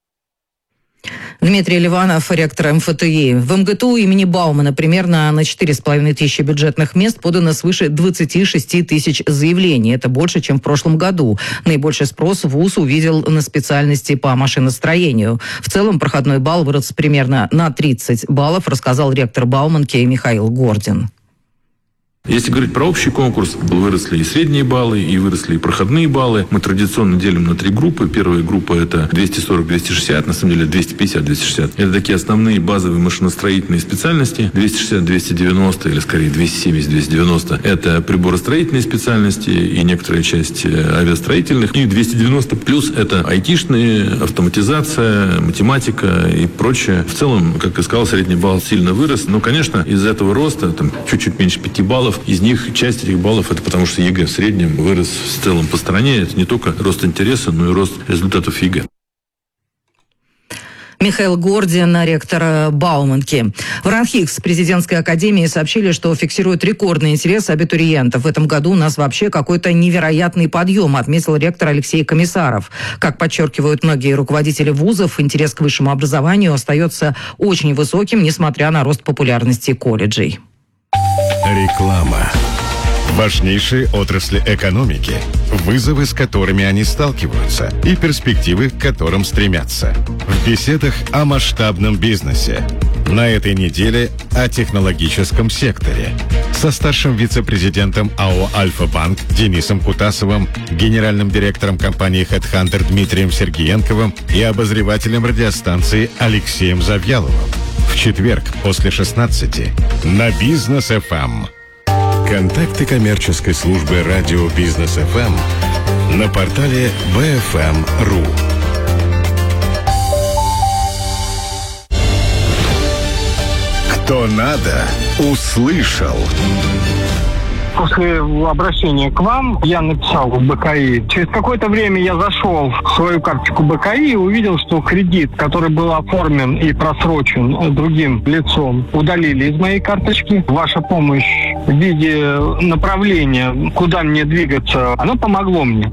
Дмитрий Ливанов, ректор МФТИ. В МГТУ имени Баумана примерно на четыре с половиной тысячи бюджетных мест подано свыше двадцати шести тысяч заявлений. Это больше, чем в прошлом году. Наибольший спрос вуз увидел на специальности по машиностроению. В целом проходной балл вырос примерно на тридцать баллов, рассказал ректор Бауманки Михаил Гордин. Если говорить про общий конкурс, выросли и средние баллы, и выросли и проходные баллы. Мы традиционно делим на три группы. Первая группа – это двести сорок - двести шестьдесят, на самом деле двести пятьдесят - двести шестьдесят. Это такие основные базовые машиностроительные специальности. двести шестьдесят - двести девяносто, или скорее двести семьдесят - двести девяносто – это приборостроительные специальности и некоторая часть авиастроительных. И двести девяносто плюс – это айтишные, автоматизация, математика и прочее. В целом, как я сказал, средний балл сильно вырос. Но, конечно, из-за этого роста, там, чуть-чуть меньше пяти баллов, из них часть этих баллов это потому, что ЕГЭ в среднем вырос в целом по стране. Это не только рост интереса, но и рост результатов ЕГЭ. Михаил Гордин, ректор Бауманки. В РАНХИКС президентской академии сообщили, что фиксируют рекордный интерес абитуриентов. В этом году у нас вообще какой-то невероятный подъем, отметил ректор Алексей Комиссаров. Как подчеркивают многие руководители вузов, интерес к высшему образованию остается очень высоким, несмотря на рост популярности колледжей. Реклама. Важнейшие отрасли экономики, вызовы, с которыми они сталкиваются, и перспективы, к которым стремятся. В беседах о масштабном бизнесе. На этой неделе о технологическом секторе. Со старшим вице-президентом АО «Альфа-Банк» Денисом Кутасовым, генеральным директором компании HeadHunter Дмитрием Сергеенковым и обозревателем радиостанции Алексеем Завьяловым. В четверг после шестнадцати на Бизнес эф эм. Контакты коммерческой службы радио Бизнес эф эм на портале би эф эм точка ру. Кто надо, услышал. После обращения к вам я написал в БКИ. Через какое-то время я зашел в свою карточку БКИ и увидел, что кредит, который был оформлен и просрочен другим лицом, удалили из моей карточки. Ваша помощь в виде направления, куда мне двигаться, она помогло мне.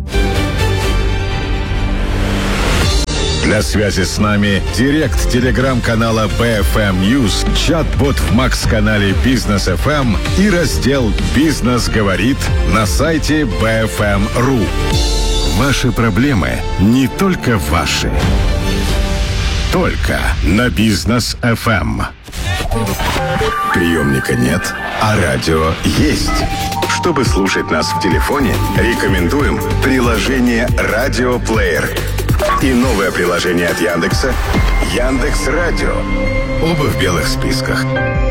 Для связи с нами директ телеграм-канала би эф эм News, чат-бот в Макс-канале Бизнес эф эм и раздел «Бизнес говорит» на сайте би эф эм точка ру. Ваши проблемы не только ваши. Только на Бизнес эф эм. Приемника нет, а радио есть. Чтобы слушать нас в телефоне, рекомендуем приложение «Радиоплеер» и новое приложение от Яндекса «Яндекс.Радио». Оба в белых списках.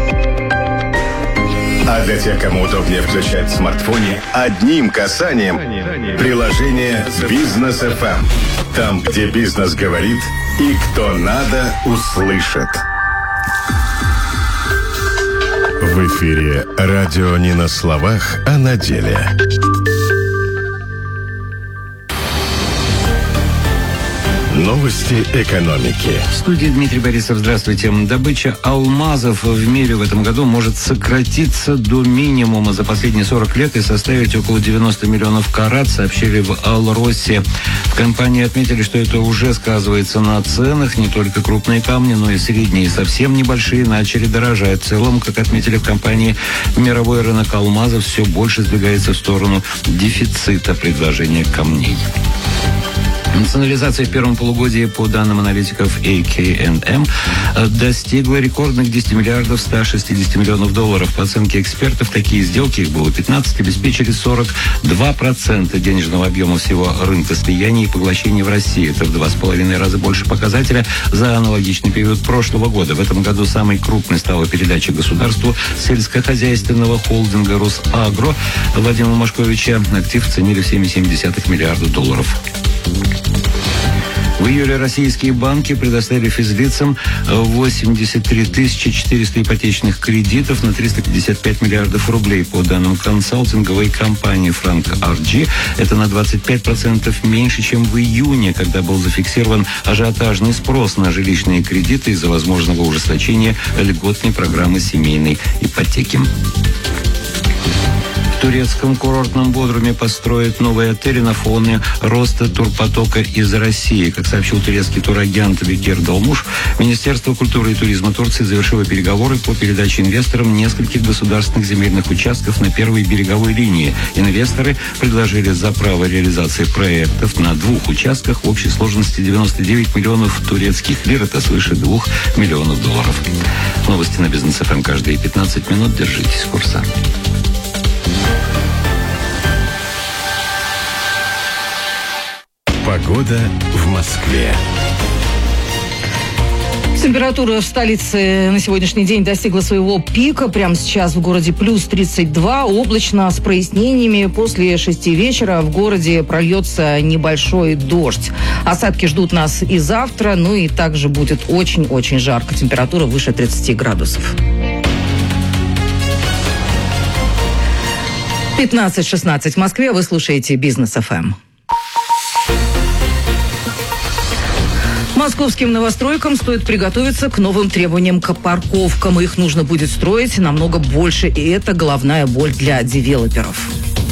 А для тех, кому удобнее включать в смартфоне, одним касанием приложение «Бизнес эф эм». Там, где бизнес говорит и кто надо, услышит. В эфире радио не на словах, а на деле. Новости экономики. В студии Дмитрий Борисов. Здравствуйте. Добыча алмазов в мире в этом году может сократиться до минимума за последние сорок лет и составить около девяносто миллионов карат, сообщили в Алросе. В компании отметили, что это уже сказывается на ценах. Не только крупные камни, но и средние, совсем небольшие начали дорожать. В целом, как отметили в компании, мировой рынок алмазов все больше сдвигается в сторону дефицита предложения камней. Национализация в первом полугодии, по данным аналитиков эй кей энд эм, достигла рекордных десяти миллиардов ста шестидесяти миллионов долларов. По оценке экспертов, такие сделки, их было пятнадцать, обеспечили сорок два процента денежного объема всего рынка слияний и поглощений в России. Это в два с половиной раза больше показателя за аналогичный период прошлого года. В этом году самой крупной стала передача государству сельскохозяйственного холдинга «Росагро» Владимира Машковича. Актив ценили в семь целых семь десятых миллиарда долларов. В июле российские банки предоставили физлицам восемьдесят три тысячи четыреста ипотечных кредитов на триста пятьдесят пять миллиардов рублей. По данным консалтинговой компании Frank ар джи, это на двадцать пять процентов меньше, чем в июне, когда был зафиксирован ажиотажный спрос на жилищные кредиты из-за возможного ужесточения льготной программы семейной ипотеки. В турецком курортном Бодруме построят новые отели на фоне роста турпотока из России. Как сообщил турецкий турагент Бекир Долмуш, Министерство культуры и туризма Турции завершило переговоры по передаче инвесторам нескольких государственных земельных участков на первой береговой линии. Инвесторы предложили за право реализации проектов на двух участках в общей сложности девяносто девять миллионов турецких лир. Это свыше двух миллионов долларов. Новости на Бизнес эф эм каждые пятнадцать минут. Держитесь курса. Погода в Москве. Температура в столице на сегодняшний день достигла своего пика. Прямо сейчас в городе плюс тридцать два. Облачно с прояснениями. После шести вечера в городе прольется небольшой дождь. Осадки ждут нас и завтра. Ну и также будет очень-очень жарко. Температура выше тридцати градусов. пятнадцать шестнадцать в Москве. Вы слушаете Бизнес эф эм. Московским новостройкам стоит приготовиться к новым требованиям к парковкам. Их нужно будет строить намного больше, и это головная боль для девелоперов.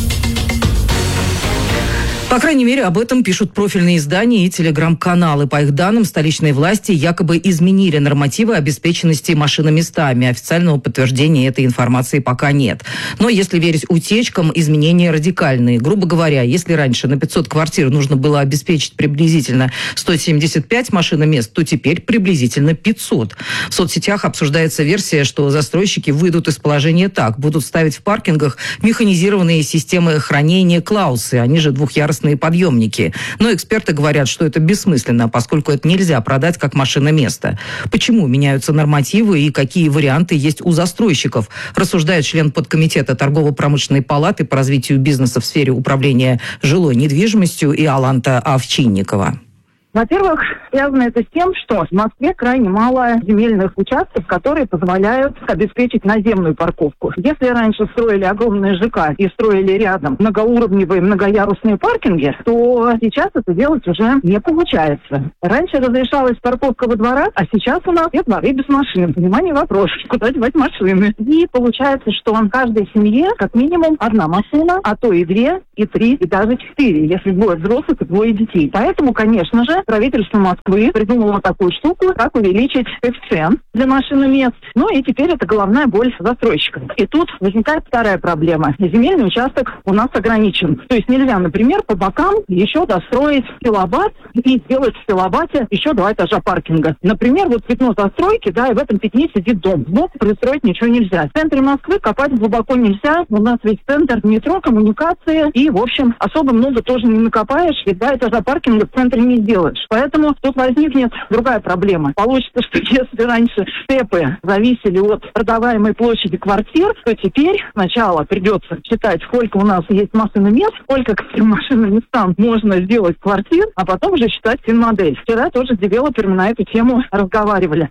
По крайней мере, об этом пишут профильные издания и телеграм-каналы. По их данным, столичные власти якобы изменили нормативы обеспеченности машиноместами. Официального подтверждения этой информации пока нет. Но если верить утечкам, изменения радикальные. Грубо говоря, если раньше на пятьсот квартир нужно было обеспечить приблизительно сто семьдесят пять машиномест, то теперь приблизительно пятьсот. В соцсетях обсуждается версия, что застройщики выйдут из положения так. Будут ставить в паркингах механизированные системы хранения клаусы, они же двухъярусные подъемники. Но эксперты говорят, что это бессмысленно, поскольку это нельзя продать как машиноместо. Почему меняются нормативы и какие варианты есть у застройщиков, рассуждает член подкомитета торгово-промышленной палаты по развитию бизнеса в сфере управления жилой недвижимостью Иоланта Овчинникова. Во-первых, связано это с тем, что в Москве крайне мало земельных участков, которые позволяют обеспечить наземную парковку. Если раньше строили огромные ЖК и строили рядом многоуровневые, многоярусные паркинги, то сейчас это делать уже не получается. Раньше разрешалась парковка во дворах, а сейчас у нас все дворы без машин. Внимание, вопрос, куда девать машины? И получается, что в каждой семье как минимум одна машина, а то и две, и три, и даже четыре, если двое взрослых и двое детей. Поэтому, конечно же, правительство Москвы придумало такую штуку, как увеличить коэффициент для машиномест. Ну и теперь это головная боль застройщиков. И тут возникает вторая проблема. Земельный участок у нас ограничен. То есть нельзя, например, по бокам еще достроить киловатт и сделать в киловатте еще два этажа паркинга. Например, вот пятно застройки, да, и в этом пятне сидит дом. Сбоку пристроить ничего нельзя. В центре Москвы копать глубоко нельзя. У нас ведь центр метро, коммуникации. И, в общем, особо много тоже не накопаешь. И два этажа паркинга в центре не сделаешь. Поэтому тут возникнет другая проблема. Получится, что если раньше ТЭПы зависели от продаваемой площади квартир, то теперь сначала придется считать, сколько у нас есть машиномест, сколько к этим машиноместам можно сделать квартир, а потом уже считать финмодель. Вчера тоже с девелоперами на эту тему разговаривали.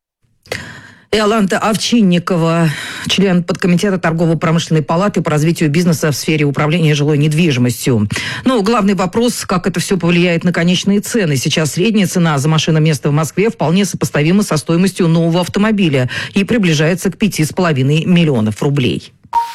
Иоланта Овчинникова, член подкомитета торгово-промышленной палаты по развитию бизнеса в сфере управления жилой недвижимостью. Но главный вопрос, как это все повлияет на конечные цены. Сейчас средняя цена за машиноместо в Москве вполне сопоставима со стоимостью нового автомобиля и приближается к пяти с половиной миллионов рублей.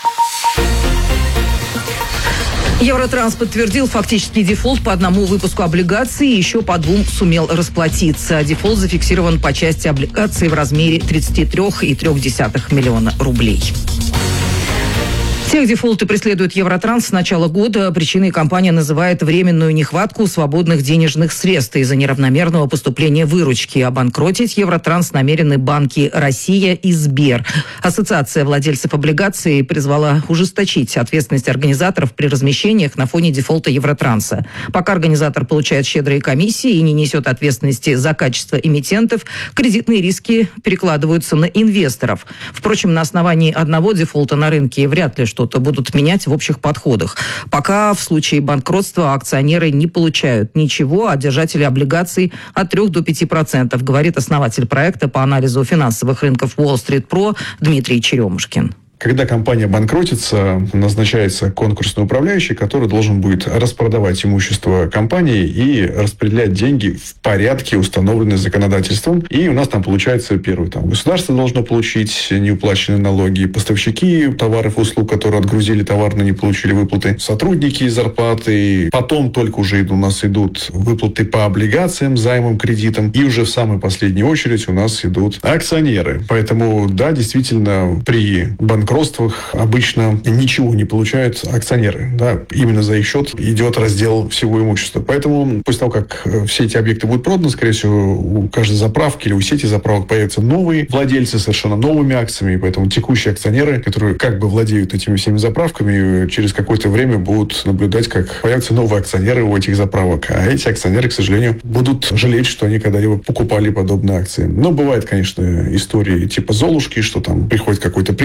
Евротранс подтвердил фактический дефолт по одному выпуску облигаций и еще по двум сумел расплатиться. Дефолт зафиксирован по части облигаций в размере тридцать три целых три десятых миллиона рублей. Техдефолты преследует Евротранс с начала года. Причиной компания называет временную нехватку свободных денежных средств из-за неравномерного поступления выручки. Обанкротить Евротранс намерены банки «Россия» и «Сбер». Ассоциация владельцев облигаций призвала ужесточить ответственность организаторов при размещениях на фоне дефолта Евротранса. Пока организатор получает щедрые комиссии и не несет ответственности за качество эмитентов, кредитные риски перекладываются на инвесторов. Впрочем, на основании одного дефолта на рынке вряд ли что-то будут менять в общих подходах. Пока в случае банкротства акционеры не получают ничего, а держатели облигаций от трёх до пяти процентов, говорит основатель проекта по анализу финансовых рынков Wall Street Pro Дмитрий Черемушкин. Когда компания банкротится, назначается конкурсный управляющий, который должен будет распродавать имущество компании и распределять деньги в порядке, установленном законодательством. И у нас там получается первый. Там, государство должно получить неуплаченные налоги, поставщики товаров и услуг, которые отгрузили товар, но не получили выплаты, сотрудники зарплаты. Потом только уже у нас идут выплаты по облигациям, займам, кредитам. И уже в самой последней очередь у нас идут акционеры. Поэтому, да, действительно, при банкротстве банкротствах обычно ничего не получают акционеры. Да? Именно за их счет идет раздел всего имущества. Поэтому после того, как все эти объекты будут проданы, скорее всего, у каждой заправки или у сети заправок появятся новые владельцы совершенно новыми акциями. И поэтому текущие акционеры, которые как бы владеют этими всеми заправками, через какое-то время будут наблюдать, как появятся новые акционеры у этих заправок. А эти акционеры, к сожалению, будут жалеть, что они когда-либо покупали подобные акции. Но бывают, конечно, истории типа Золушки, что там приходит какой-то принц, слияет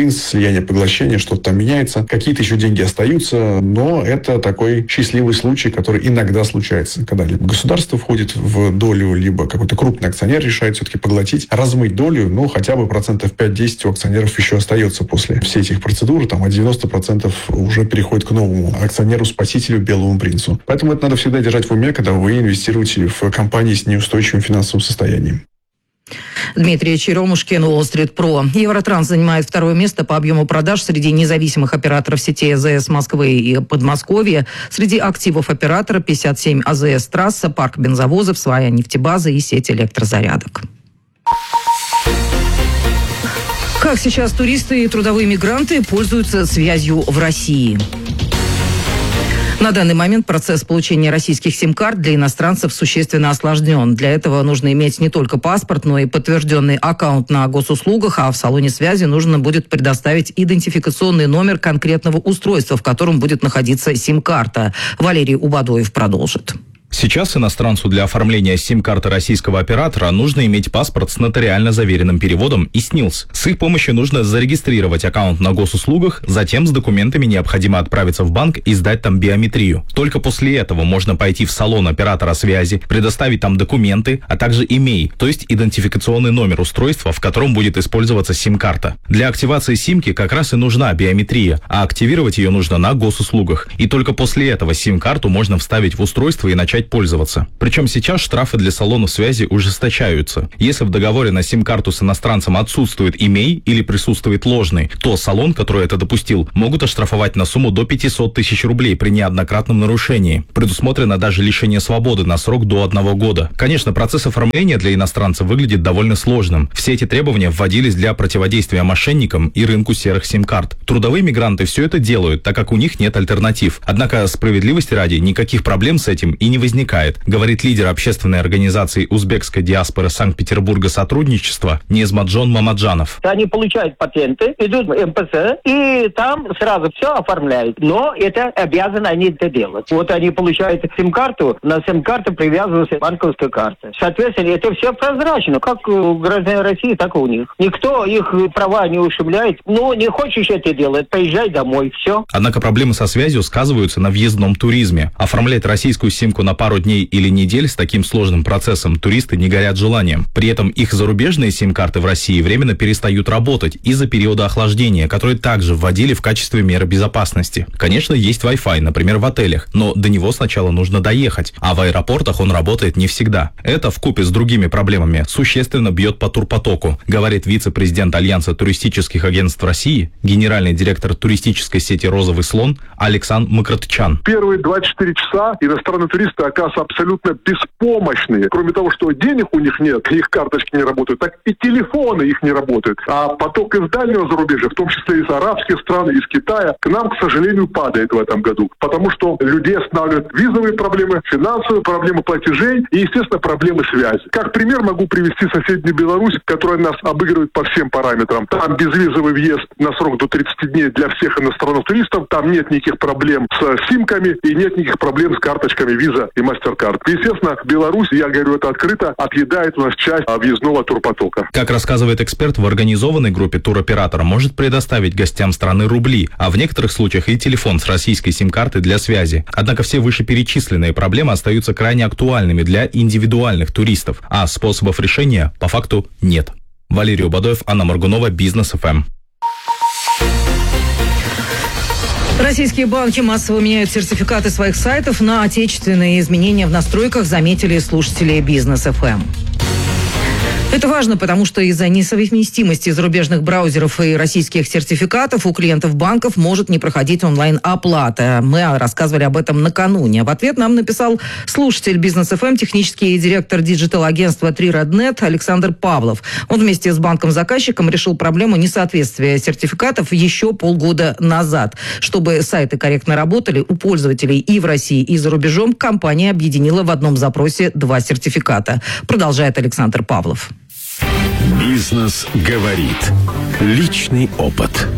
слияние, поглощение, что-то там меняется. Какие-то еще деньги остаются, но это такой счастливый случай, который иногда случается, когда либо государство входит в долю, либо какой-то крупный акционер решает все-таки поглотить, размыть долю, ну, хотя бы процентов пять-десять у акционеров еще остается после всей этих процедур, там, а девяносто процентов уже переходит к новому акционеру-спасителю, белому принцу. Поэтому это надо всегда держать в уме, когда вы инвестируете в компании с неустойчивым финансовым состоянием. Дмитрий Черемушкин, Wall Street Pro. Евротранс занимает второе место по объему продаж среди независимых операторов сети АЗС Москвы и Подмосковья. Среди активов оператора пятьдесят семь АЗС «Трасса», парк бензовозов, своя нефтебаза и сеть электрозарядок. Как сейчас туристы и трудовые мигранты пользуются связью в России? На данный момент процесс получения российских сим-карт для иностранцев существенно осложнен. Для этого нужно иметь не только паспорт, но и подтвержденный аккаунт на госуслугах, а в салоне связи нужно будет предоставить идентификационный номер конкретного устройства, в котором будет находиться сим-карта. Валерий Убадоев продолжит. Сейчас иностранцу для оформления сим-карты российского оператора нужно иметь паспорт с нотариально заверенным переводом и СНИЛС. С их помощью нужно зарегистрировать аккаунт на госуслугах, затем с документами необходимо отправиться в банк и сдать там биометрию. Только после этого можно пойти в салон оператора связи, предоставить там документы, а также имей, то есть идентификационный номер устройства, в котором будет использоваться сим-карта. Для активации симки как раз и нужна биометрия, а активировать ее нужно на госуслугах. И только после этого сим-карту можно вставить в устройство и начать пользоваться. Причем сейчас штрафы для салонов связи ужесточаются. Если в договоре на сим-карту с иностранцем отсутствует имей или присутствует ложный, то салон, который это допустил, могут оштрафовать на сумму до пятьсот тысяч рублей при неоднократном нарушении. Предусмотрено даже лишение свободы на срок до одного года. Конечно, процесс оформления для иностранцев выглядит довольно сложным. Все эти требования вводились для противодействия мошенникам и рынку серых сим-карт. Трудовые мигранты все это делают, так как у них нет альтернатив. Однако, справедливости ради, никаких проблем с этим и не возникает. возникает, говорит лидер общественной организации узбекской диаспоры Санкт-Петербурга сотрудничества Незмаджон Мамаджанов. Они получают патенты, идут в эм пэ эс, и там сразу все оформляют. Но это обязаны они это делать. Вот они получают сим-карту, на сим-карту привязывается банковская карта. Соответственно, это все прозрачно, как у граждан России, так и у них. Никто их права не ущемляет. Ну, не хочешь это делать, поезжай домой, все. Однако проблемы со связью сказываются на въездном туризме. Оформлять российскую симку на пару дней или недель с таким сложным процессом туристы не горят желанием. При этом их зарубежные сим-карты в России временно перестают работать из-за периода охлаждения, который также вводили в качестве меры безопасности. Конечно, есть Wi-Fi, например, в отелях, но до него сначала нужно доехать, а в аэропортах он работает не всегда. Это вкупе с другими проблемами существенно бьет по турпотоку, говорит вице-президент Альянса туристических агентств России, генеральный директор туристической сети «Розовый слон» Александр Макротчан. Первые двадцать четыре часа иностранные туристы оказываются абсолютно беспомощные. Кроме того, что денег у них нет, их карточки не работают, так и телефоны их не работают. А поток из дальнего зарубежья, в том числе из арабских стран, из Китая, к нам, к сожалению, падает в этом году. Потому что людей останавливают визовые проблемы, финансовые проблемы платежей и, естественно, проблемы связи. Как пример могу привести соседнюю Беларусь, которая нас обыгрывает по всем параметрам. Там безвизовый въезд на срок до тридцати дней для всех иностранных туристов, там нет никаких проблем с симками и нет никаких проблем с карточками Visa и MasterCard. Естественно, Беларусь, я говорю это открыто, отъедает у нас часть въездного турпотока. Как рассказывает эксперт, в организованной группе туроператор может предоставить гостям страны рубли, а в некоторых случаях и телефон с российской сим-карты для связи. Однако все вышеперечисленные проблемы остаются крайне актуальными для индивидуальных туристов, а способов решения по факту нет. Валерий Убадоев, Анна Моргунова, Бизнес эф эм. Российские банки массово меняют сертификаты своих сайтов на отечественные. Изменения в настройках заметили слушатели Бизнес эф эм. Это важно, потому что из-за несовместимости зарубежных браузеров и российских сертификатов у клиентов банков может не проходить онлайн-оплата. Мы рассказывали об этом накануне. В ответ нам написал слушатель Бизнес эф эм, технический директор диджитал-агентства три ред нет Александр Павлов. Он вместе с банком-заказчиком решил проблему несоответствия сертификатов еще полгода назад. Чтобы сайты корректно работали, у пользователей и в России, и за рубежом компания объединила в одном запросе два сертификата. Продолжает Александр Павлов. Бизнес говорит. Личный опыт.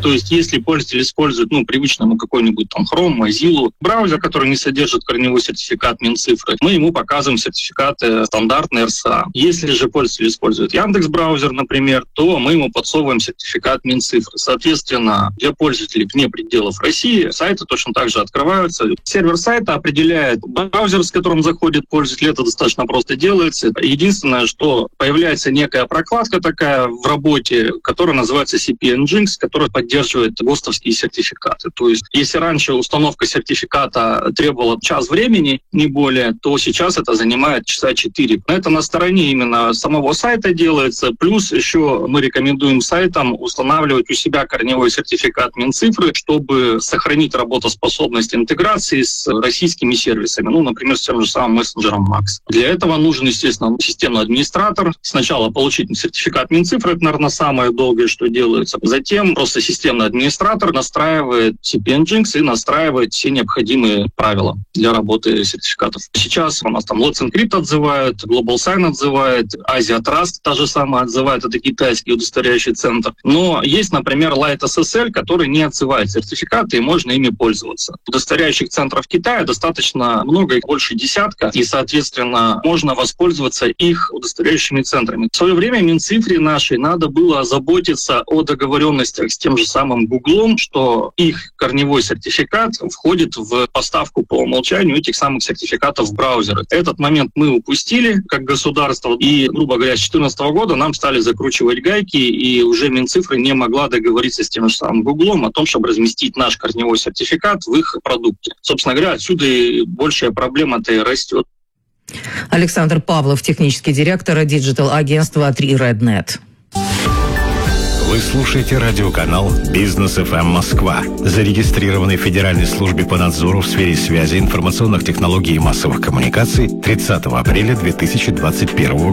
То есть, если пользователь использует, ну, привычно ему какой-нибудь там Chrome, Mozilla, браузер, который не содержит корневой сертификат Минцифры, мы ему показываем сертификаты стандартные эр эс а. Если же пользователь использует Яндекс.Браузер, например, то мы ему подсовываем сертификат Минцифры. Соответственно, для пользователей вне пределов России сайты точно так же открываются. Сервер сайта определяет браузер, с которым заходит пользователь. Это достаточно просто делается. Единственное, что появляется некая прокладка такая в работе, которая называется си пи Nginx, которая поддерживает ГОСТовские сертификаты. То есть, если раньше установка сертификата требовала час времени, не более, то сейчас это занимает часа четыре. Это на стороне именно самого сайта делается. Плюс еще мы рекомендуем сайтам устанавливать у себя корневой сертификат Минцифры, чтобы сохранить работоспособность интеграции с российскими сервисами. Ну, например, с тем же самым мессенджером Макс. Для этого нужен, естественно, системный администратор. Сначала получить сертификат Минцифры, это, наверное, самое долгое, что делается. Затем просто системный администратор настраивает си пи Nginx и настраивает все необходимые правила для работы сертификатов. Сейчас у нас там Let's Encrypt отзывают, Global Sign отзывает, Asia Trust та же самая отзывает, это китайский удостоверяющий центр. Но есть, например, Light эс эс эл, который не отзывает сертификаты, и можно ими пользоваться. Удостоверяющих центров Китая достаточно много, их больше десятка, и, соответственно, можно воспользоваться их удостоверяющими центрами. В свое время Минцифре нашей надо было заботиться о договоренностях с тем же самым Гуглом, что их корневой сертификат входит в поставку по умолчанию этих самых сертификатов в браузеры. Этот момент мы упустили как государство, и, грубо говоря, с две тысячи четырнадцатого года нам стали закручивать гайки, и уже Минцифры не могла договориться с тем же самым Гуглом о том, чтобы разместить наш корневой сертификат в их продукте. Собственно говоря, отсюда и большая проблема-то и растет. Александр Павлов, технический директор диджитал-агентства три ред нет. Вы слушаете радиоканал «Бизнес эф эм Москва», зарегистрированный в Федеральной службе по надзору в сфере связи, информационных технологий и массовых коммуникаций тридцатого апреля две тысячи двадцать первого года.